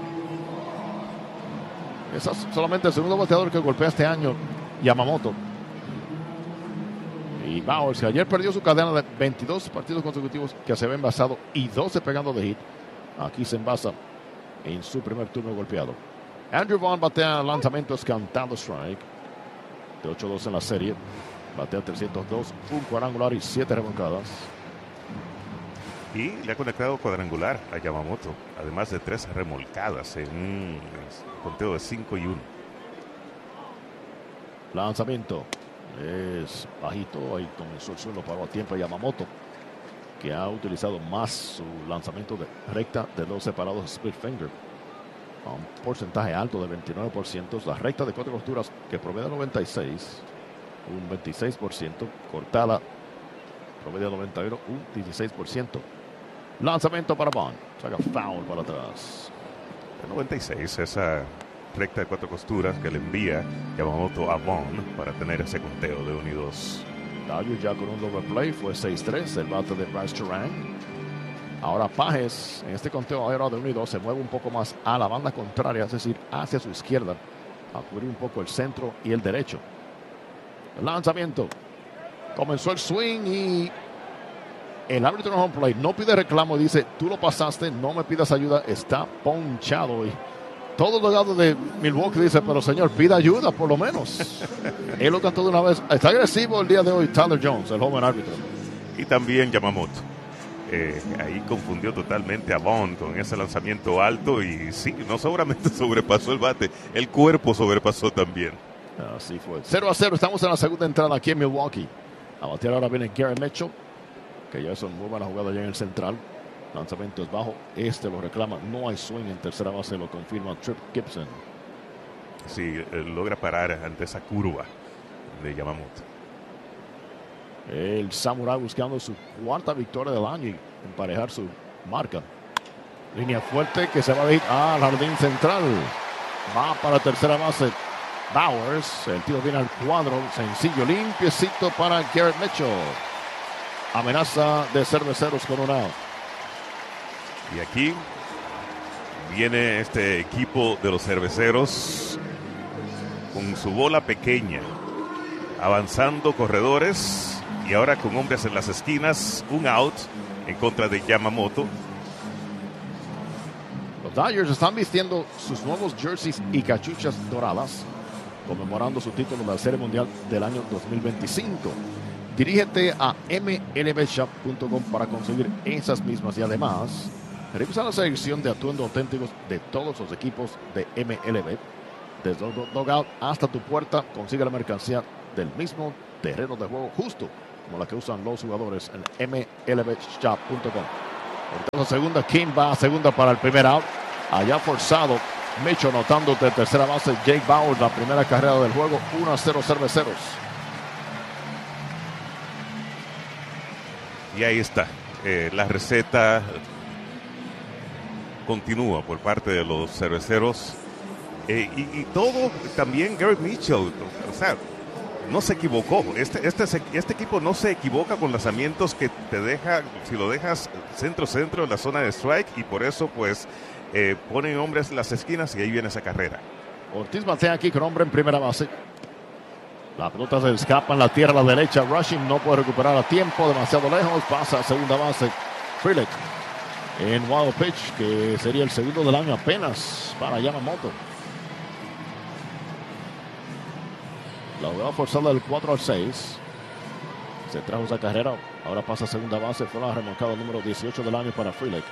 Es solamente el segundo bateador que golpea este año, Yamamoto. Y Bowers, que ayer perdió su cadena de veintidós partidos consecutivos que se ve envasado y doce pegando de hit. Aquí se envasa en su primer turno golpeado. Andrew Vaughn batea lanzamientos cantando strike. De ocho dos en la serie. Batea trescientos dos, un cuadrangular y siete remolcadas. Y le ha conectado cuadrangular a Yamamoto, además de tres remolcadas en un conteo de cinco y uno. Lanzamiento es bajito, ahí comenzó el suelo, paró a tiempo Yamamoto, que ha utilizado más su lanzamiento de recta de dos separados split finger, a un porcentaje alto de veintinueve por ciento. La recta de cuatro costuras que promedia noventa y seis, un veintiséis por ciento. Cortada promedia noventa y uno, un dieciséis por ciento. Lanzamiento para Vaughn, saca foul para atrás. El noventa y seis, esa recta de cuatro costuras que le envía Yamamoto a Vaughn para tener ese conteo de uno y dos. Dodgers ya con un doble play, fue seis tres, el bate de Bryce Terang. Ahora Pages, en este conteo ahora de uno y dos, se mueve un poco más a la banda contraria, es decir, hacia su izquierda, a cubrir un poco el centro y el derecho. El lanzamiento, comenzó el swing y el árbitro en home plate no pide reclamo, dice, tú lo pasaste, no me pidas ayuda, está ponchado. Y todo el legado de Milwaukee dice, pero señor, pida ayuda por lo menos. Él lo cantó de una vez. Está agresivo el día de hoy Tyler Jones, el joven árbitro. Y también Yamamoto. Eh, ahí confundió totalmente a Vaughn con ese lanzamiento alto y sí, no solamente sobrepasó el bate, el cuerpo sobrepasó también. Así fue. cero a cero, estamos en la segunda entrada aquí en Milwaukee. A batear ahora viene Garrett Mitchell, que ya son muy buena jugada ya en el central. Lanzamiento es bajo, este lo reclama, no hay swing en tercera base, lo confirma Trip Gibson. Sí, eh, logra parar ante esa curva de Yamamoto. El Samurai buscando su cuarta victoria del año y emparejar su marca. Línea fuerte que se va a ir al jardín central. Va para tercera base Bowers. El tiro viene al cuadro. Sencillo, limpiecito para Garrett Mitchell. Amenaza de cerveceros con un out. Y aquí viene este equipo de los cerveceros con su bola pequeña, avanzando corredores y ahora con hombres en las esquinas, un out en contra de Yamamoto. Los Dodgers están vistiendo sus nuevos jerseys y cachuchas doradas, conmemorando su título de la Serie Mundial del año dos mil veinticinco. Dirígete a M L B shop punto com para conseguir esas mismas y además Revisa la selección de atuendos auténticos de todos los equipos de M L B. Desde el dugout hasta tu puerta, consigue la mercancía del mismo terreno de juego, justo como la que usan los jugadores en M L B shop punto com. Entonces, segunda, King va a segunda para el primer out. Allá forzado, Mitchell anotando de tercera base, Jake Bauer, la primera carrera del juego, uno a cero Cerveceros. Y ahí está, eh, la receta continúa por parte de los Cerveceros. Eh, y, y todo también Garrett Mitchell, o sea, no se equivocó. Este, este, este equipo no se equivoca con lanzamientos que te deja, si lo dejas centro-centro en la zona de strike, y por eso pues eh, ponen hombres en las esquinas y ahí viene esa carrera. Ortiz batea aquí con hombre en primera base. La pelota se escapa en la tierra a la derecha. Rushing no puede recuperar a tiempo, demasiado lejos. Pasa a segunda base. Frelick en wild pitch, que sería el segundo del año apenas para Yamamoto. La jugada forzada del cuatro al seis. Se trajo esa carrera. Ahora pasa a segunda base. Fue la remolcada número dieciocho del año para Frelick.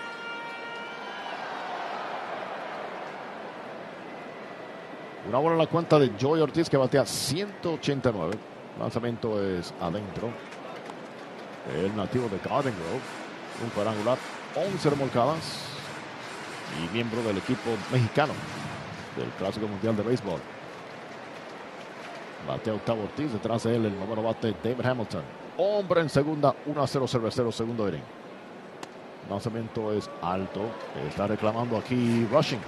Una bola en la cuenta de Joey Ortiz, que batea ciento ochenta y nueve. El lanzamiento es adentro. El nativo de Garden Grove. Un cuadrangular, once remolcadas. Y miembro del equipo mexicano del Clásico Mundial de Béisbol. Batea octavo Ortiz, detrás de él el noveno bate David Hamilton. Hombre en segunda, uno a cero Cerveceros, segundo inning. El lanzamiento es alto. Está reclamando aquí Rushing.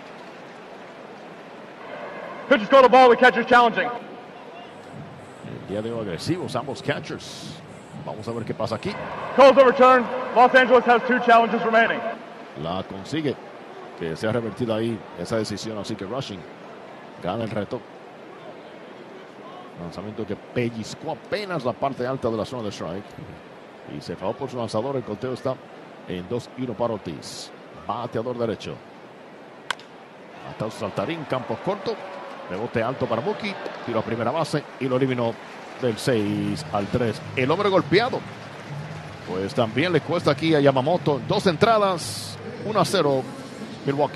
Pitchers go to ball with catchers challenging. El día de hoy agresivos ambos catchers. Vamos a ver qué pasa aquí. Calls overturned. Los Angeles has two challenges remaining. La consigue. Que sea revertida ahí esa decisión, así que Rushing gana el reto. Lanzamiento que pellizcó apenas la parte alta de la zona de strike. Y se fajó por su lanzador. El conteo está en dos y uno para Ortiz. Bateador derecho. Hasta su saltarín, campo corto. Rebote alto para Mookie. Tiro a primera base y lo eliminó del seis al tres. El hombre golpeado. Pues también le cuesta aquí a Yamamoto. Dos entradas. uno a cero Milwaukee.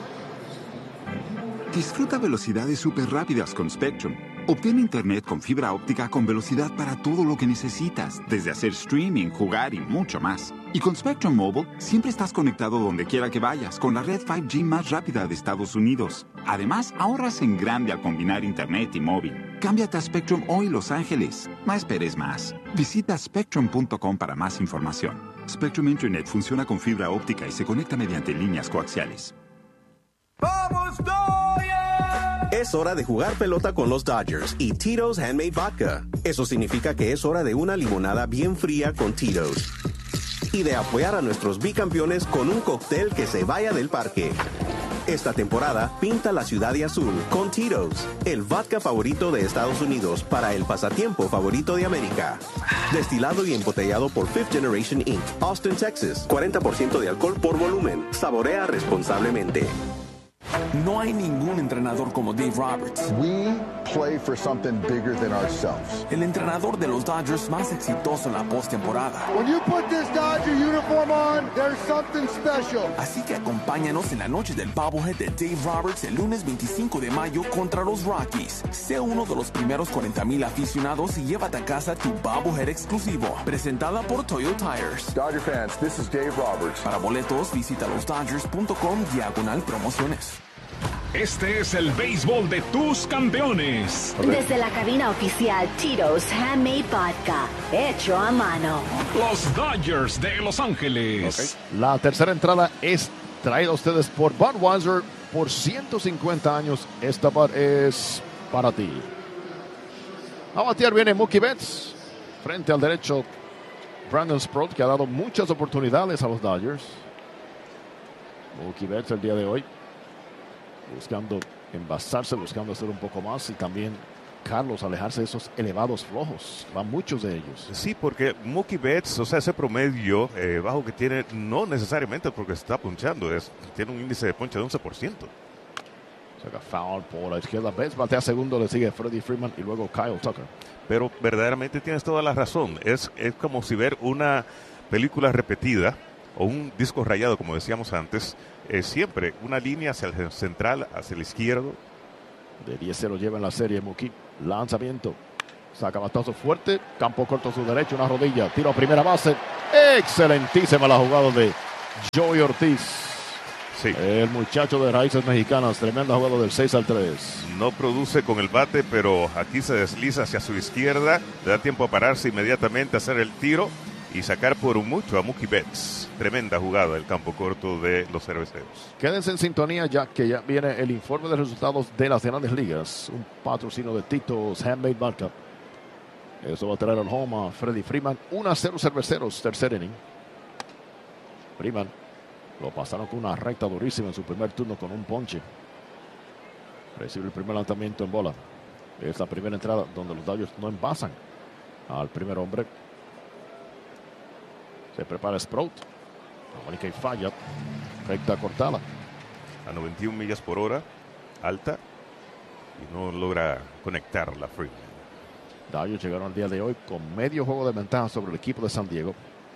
Disfruta velocidades súper rápidas con Spectrum. Obtén internet con fibra óptica con velocidad para todo lo que necesitas, desde hacer streaming, jugar y mucho más. Y con Spectrum Mobile, siempre estás conectado donde quiera que vayas, con la red cinco G más rápida de Estados Unidos. Además, ahorras en grande al combinar internet y móvil. Cámbiate a Spectrum hoy, Los Ángeles. No esperes más. Visita spectrum punto com para más información. Spectrum Internet funciona con fibra óptica y se conecta mediante líneas coaxiales. ¡Vamos, Dodgers! Es hora de jugar pelota con los Dodgers y Tito's Handmade Vodka. Eso significa que es hora de una limonada bien fría con Tito's. Y de apoyar a nuestros bicampeones con un cóctel que se vaya del parque. Esta temporada, pinta la ciudad de azul con Tito's, el vodka favorito de Estados Unidos para el pasatiempo favorito de América. Destilado y embotellado por Fifth Generation incorporated, Austin, Texas. cuarenta por ciento de alcohol por volumen. Saborea responsablemente. No hay ningún entrenador como Dave Roberts. We play for something bigger than ourselves. El entrenador de los Dodgers más exitoso en la postemporada. When you put this Dodger uniform on, there's something special. Así que acompáñanos en la noche del Bobblehead de Dave Roberts el lunes veinticinco de mayo contra los Rockies. Sé uno de los primeros cuarenta mil aficionados y llévate a casa tu Bobblehead exclusivo. Presentada por Toyo Tires. Dodger fans, this is Dave Roberts. Para boletos, visita los dodgers punto com diagonal promociones. Este es el béisbol de tus campeones. Desde la cabina oficial Tito's Handmade Vodka, hecho a mano. Los Dodgers de Los Ángeles. Okay. La tercera entrada es traída a ustedes por Budweiser por ciento cincuenta años. Esta Bud es para ti. A batear viene Mookie Betts. Frente al derecho, Brandon Sproat, que ha dado muchas oportunidades a los Dodgers. Mookie Betts el día de hoy buscando envasarse, buscando hacer un poco más, y también Carlos alejarse de esos elevados flojos. Van muchos de ellos. Sí, porque Mookie Betts, o sea, ese promedio eh, bajo que tiene, no necesariamente porque está punchando, es, tiene un índice de ponche de once por ciento. Saca foul por la izquierda. Betts batea segundo, le sigue Freddie Freeman y luego Kyle Tucker. Pero verdaderamente tienes toda la razón. Es, es como si ver una película repetida o un disco rayado, como decíamos antes, eh, siempre una línea hacia el central, hacia el izquierdo. De diez cero lleva en la serie Mookie. Lanzamiento. Saca batazo fuerte. Campo corto a su derecho. Una rodilla. Tiro a primera base. Excelentísima la jugada de Joey Ortiz. Sí. El muchacho de raíces mexicanas. Tremenda jugada del seis al tres. No produce con el bate, pero aquí se desliza hacia su izquierda. Le da tiempo a pararse inmediatamente, hacer el tiro y sacar por mucho a Mookie Betts. Tremenda jugada del campo corto de los cerveceros. Quédense en sintonía ya que ya viene el informe de resultados de las grandes ligas. Un patrocinio de Tito's Handmade Vodka. Eso va a traer al home a Freddie Freeman. uno a cero cerveceros, tercer inning. Freeman lo pasaron con una recta durísima en su primer turno con un ponche. Recibe el primer lanzamiento en bola. Es la primera entrada donde los Dodgers no envasan al primer hombre. Se prepara Sprout. Mónica y falla. Recta cortada. A noventa y una millas por hora. Alta. Y no logra conectar la Freeman. Dodgers llegaron al día de hoy con medio juego de ventaja sobre el equipo de San Diego.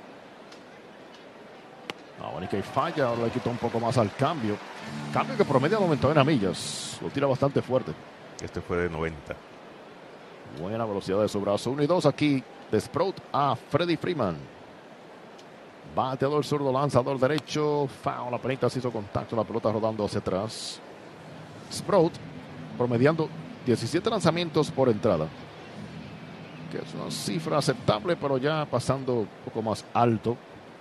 Mónica y falla. Ahora le quitó un poco más al cambio. Cambio que promedia noventa y una millas. Lo tira bastante fuerte. Este fue de noventa. Buena velocidad de su brazo. uno y dos aquí de Sprout a Freddie Freeman. Bateador zurdo, lanzador derecho. Foul, la pelota se hizo contacto, la pelota rodando hacia atrás. Sprout promediando diecisiete lanzamientos por entrada, que es una cifra aceptable, pero ya pasando un poco más alto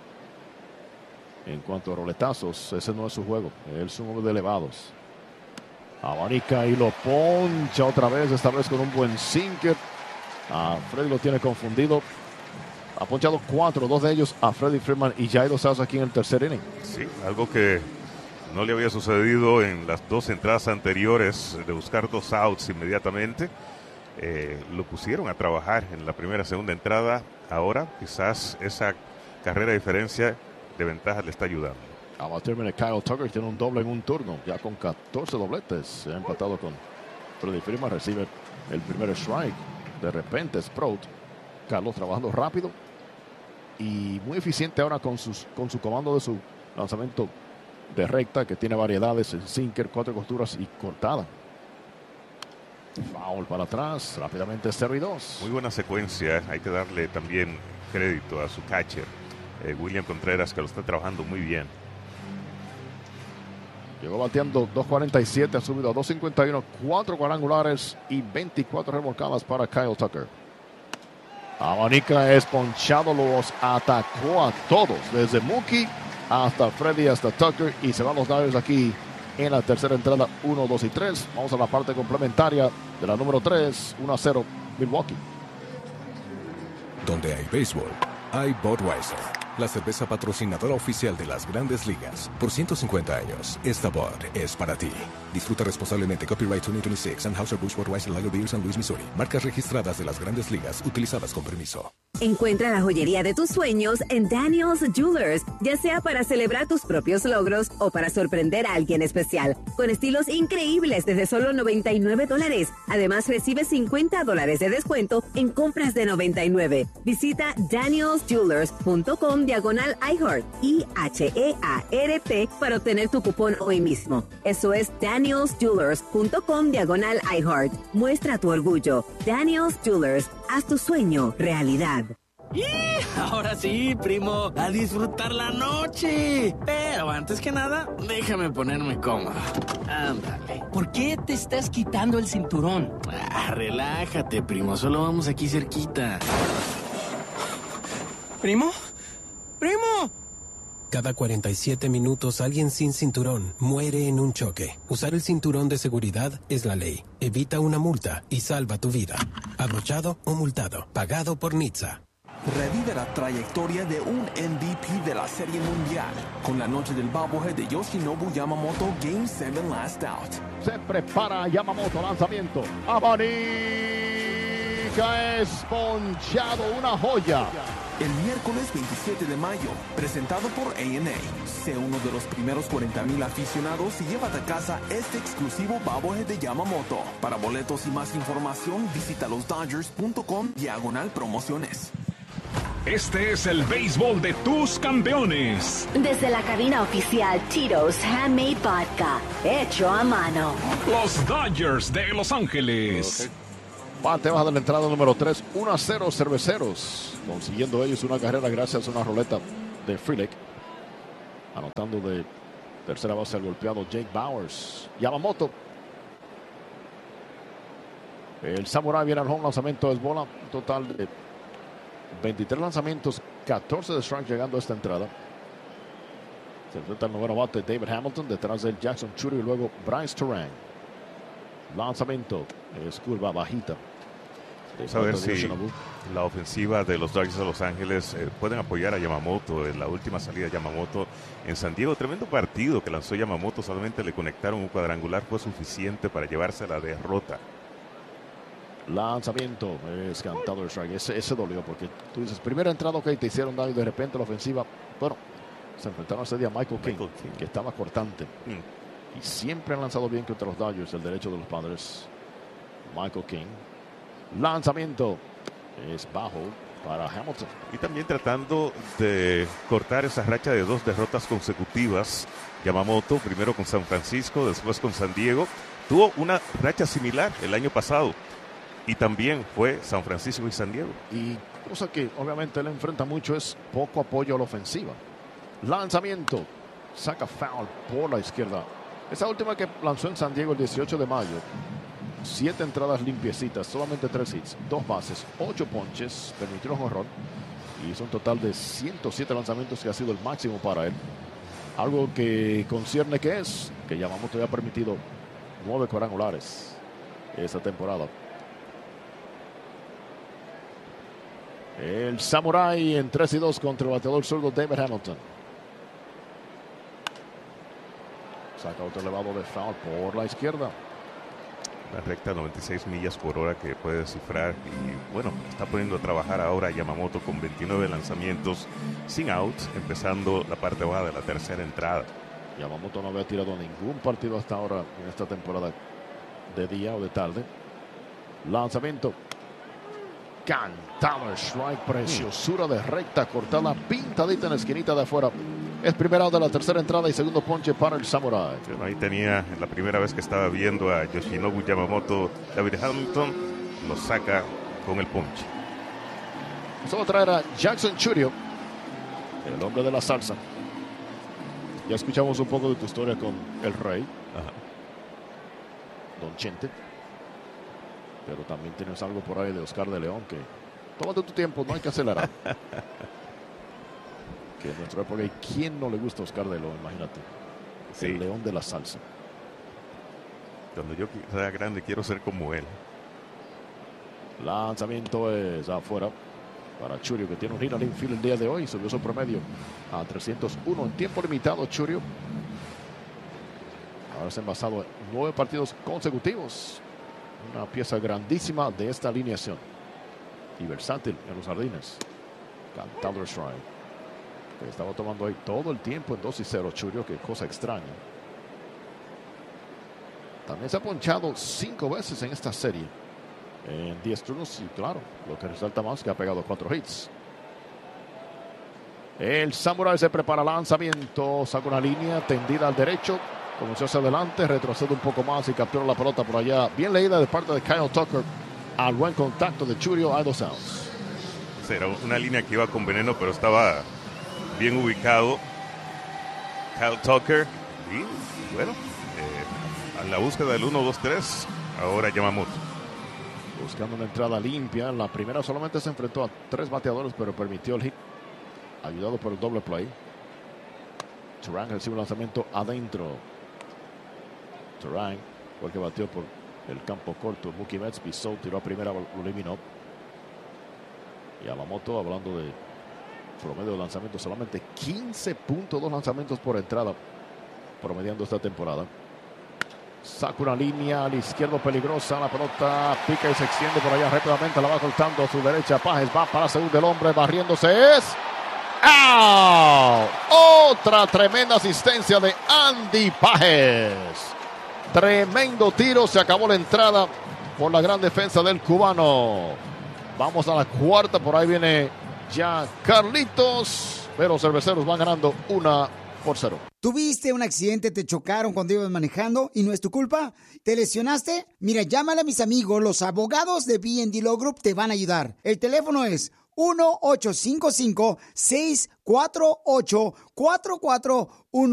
en cuanto a roletazos. Ese no es su juego, es un hombre de elevados. Abanica y lo poncha otra vez, esta vez con un buen sinker. A Freddy lo tiene confundido. Ha ponchado cuatro, dos de ellos a Freddie Freeman y ya hay dos outs aquí en el tercer inning. Sí, algo que no le había sucedido en las dos entradas anteriores, de buscar dos outs inmediatamente. Eh, lo pusieron a trabajar en la primera, segunda entrada. Ahora quizás esa carrera de diferencia de ventaja le está ayudando. A batir viene Kyle Tucker, tiene un doble en un turno, ya con catorce dobletes. Se ha empatado con Freddie Freeman, recibe el primer strike. De repente Sprout, Carlos trabajando rápido y muy eficiente ahora con, sus, con su comando de su lanzamiento de recta, que tiene variedades en sinker, cuatro costuras y cortada. Foul para atrás, rápidamente cero y dos. Muy buena secuencia, hay que darle también crédito a su catcher, eh, William Contreras, que lo está trabajando muy bien. Llegó bateando dos cuarenta y siete, ha subido a dos cincuenta y uno, cuatro cuadrangulares y veinticuatro remolcadas para Kyle Tucker. Abanica es ponchado, los atacó a todos, desde Mookie hasta Freddie, hasta Tucker, y se van los Dodgers aquí en la tercera entrada, uno, dos y tres. Vamos a la parte complementaria de la número tres, uno a cero, Milwaukee. Donde hay béisbol, hay Budweiser, la cerveza patrocinadora oficial de las Grandes Ligas. Por ciento cincuenta años, esta Bud es para ti. Disfruta responsablemente. Copyright dos mil veintiséis. Anheuser-Busch Budweiser Lager Beer San Luis, Missouri. Marcas registradas de las Grandes Ligas, utilizadas con permiso. Encuentra la joyería de tus sueños en Daniel's Jewelers, ya sea para celebrar tus propios logros o para sorprender a alguien especial, con estilos increíbles desde solo noventa y nueve dólares. Además, recibe cincuenta dólares de descuento en compras de noventa y nueve. Visita daniels jewelers punto com diagonal iHeart, I H E A R T, para obtener tu cupón hoy mismo. Eso es daniels jewelers punto com diagonal iHeart. Muestra tu orgullo. Daniel's Jewelers, haz tu sueño realidad. ¡Y! Ahora sí, primo, a disfrutar la noche. Pero antes que nada, déjame ponerme cómodo. Ándale. ¿Por qué te estás quitando el cinturón? Ah, relájate, primo, solo vamos aquí cerquita. ¿Primo? ¡Primo! Cada cuarenta y siete minutos alguien sin cinturón muere en un choque. Usar el cinturón de seguridad es la ley. Evita una multa y salva tu vida. Abrochado o multado. Pagado por N H T S A. Revive la trayectoria de un M V P de la Serie Mundial con la noche del bobblehead de Yoshinobu Yamamoto Game siete Last Out. Se prepara Yamamoto, lanzamiento. Abanica es ponchado, una joya. El miércoles veintisiete de mayo, presentado por A and A. Sé uno de los primeros cuarenta mil aficionados y llévate a casa este exclusivo bobblehead de Yamamoto. Para boletos y más información, visita los dodgers punto com diagonal promociones. Este es el béisbol de tus campeones. Desde la cabina oficial Tito's Handmade Vodka, hecho a mano. Los Dodgers de Los Ángeles. Okay. Bate baja de la entrada número tres, uno a cero Cerveceros, consiguiendo ellos una carrera gracias a una roleta de Frelick, anotando de tercera base al golpeado Jake Bauers. Yamamoto, el Samurai viene al home, lanzamiento es bola, un total de veintitrés lanzamientos, catorce de strike llegando a esta entrada. Se enfrenta el noveno bate David Hamilton, detrás del Jackson Churio y luego Bryce Turang. Lanzamiento es curva bajita. Vamos a ver si la ofensiva de los Dodgers de Los Ángeles eh, pueden apoyar a Yamamoto. En la última salida de Yamamoto en San Diego, tremendo partido que lanzó Yamamoto, solamente le conectaron un cuadrangular, fue suficiente para llevarse la derrota. Lanzamiento es cantado el strike. Ese, ese dolió porque tú dices, primera entrada, ok, te hicieron daño y de repente la ofensiva, bueno, se enfrentaron ese día a Michael King, Michael King. que estaba cortante. Mm. Y siempre han lanzado bien contra los Dodgers, el derecho de los padres. Michael King. Lanzamiento es bajo para Hamilton. Y también tratando de cortar esa racha de dos derrotas consecutivas. Yamamoto, primero con San Francisco, después con San Diego. Tuvo una racha similar el año pasado. Y también fue San Francisco y San Diego. Y cosa que obviamente él enfrenta mucho es poco apoyo a la ofensiva. Lanzamiento. Saca foul por la izquierda. Esa última que lanzó en San Diego el dieciocho de mayo. Siete entradas limpiecitas, solamente tres hits, dos bases, ocho ponches, permitió un jonrón y hizo un total de ciento siete lanzamientos que ha sido el máximo para él. Algo que concierne que es que Yamamoto ya ha permitido nueve cuadrangulares esta temporada. El Samurai en tres y dos contra el bateador zurdo David Hamilton. Saca otro elevado de foul por la izquierda. La recta noventa y seis millas por hora que puede descifrar y bueno, está poniendo a trabajar ahora Yamamoto con veintinueve lanzamientos sin outs, empezando la parte baja de la tercera entrada. Yamamoto no había tirado ningún partido hasta ahora en esta temporada de día o de tarde. Lanzamiento. Cantado strike, preciosura de recta cortada, pintadita en la esquinita de afuera. Es primera de la tercera entrada y segundo ponche para el Samurai. Bueno, ahí tenía la primera vez que estaba viendo a Yoshinobu Yamamoto. David Hamilton lo saca con el ponche. Vamos a traer a Jackson Churio, el hombre de la salsa. Ya escuchamos un poco de tu historia con el Rey. Ajá. Don Chente. Pero también tienes algo por ahí de Oscar de León que tómate tu tiempo, no hay que acelerar. Que en nuestra época, ¿y quién no le gusta a Oscar de León? Imagínate. Sí. El león de la salsa. Cuando yo sea grande quiero ser como él. Lanzamiento es afuera para Churio, que tiene un hit al infield el día de hoy. Subió su promedio a trescientos uno en tiempo limitado. Churio ahora se ha envasado en nueve partidos consecutivos. Una pieza grandísima de esta alineación. Y versátil en los jardines. Cantado strike. Que estaba tomando ahí todo el tiempo en dos y cero Churio. Qué cosa extraña. También se ha ponchado cinco veces en esta serie. En diez turnos. Y claro, lo que resalta más que ha pegado cuatro hits. El Samurai se prepara lanzamiento. Saca una línea tendida al derecho. Comenzó hacia adelante, retrocede un poco más y captura la pelota por allá. Bien leída de parte de Kyle Tucker. Al buen contacto de Churio, hay dos outs. Era una línea que iba con veneno, pero estaba bien ubicado Kyle Tucker. Y bueno, eh, a la búsqueda del uno dos tres, ahora Yamamoto. Buscando una entrada limpia. En la primera solamente se enfrentó a tres bateadores, pero permitió el hit. Ayudado por el doble play. Turang recibe un lanzamiento adentro. Turang fue el que batió por el campo corto. Mookie Betts pisó, tiró a primera, lo eliminó. Yamamoto, hablando de promedio de lanzamientos, solamente quince punto dos lanzamientos por entrada, promediando esta temporada. Saca una línea al izquierdo peligrosa. La pelota pica y se extiende por allá rápidamente. La va cortando a su derecha. Pajes va para segundo el hombre, barriéndose. Es ¡out! Otra tremenda asistencia de Andy Pajes. Tremendo tiro. Se acabó la entrada. por la gran defensa del cubano. Vamos a la cuarta, por ahí viene ya Carlitos, pero Cerveceros van ganando una por cero. ¿Tuviste un accidente, te chocaron cuando ibas manejando y no es tu culpa? ¿Te lesionaste? Mira, llámale a mis amigos, los abogados de B and D Law Group te van a ayudar. El teléfono es uno ocho cinco cinco, seis cuatro ocho, cuatro cuatro uno.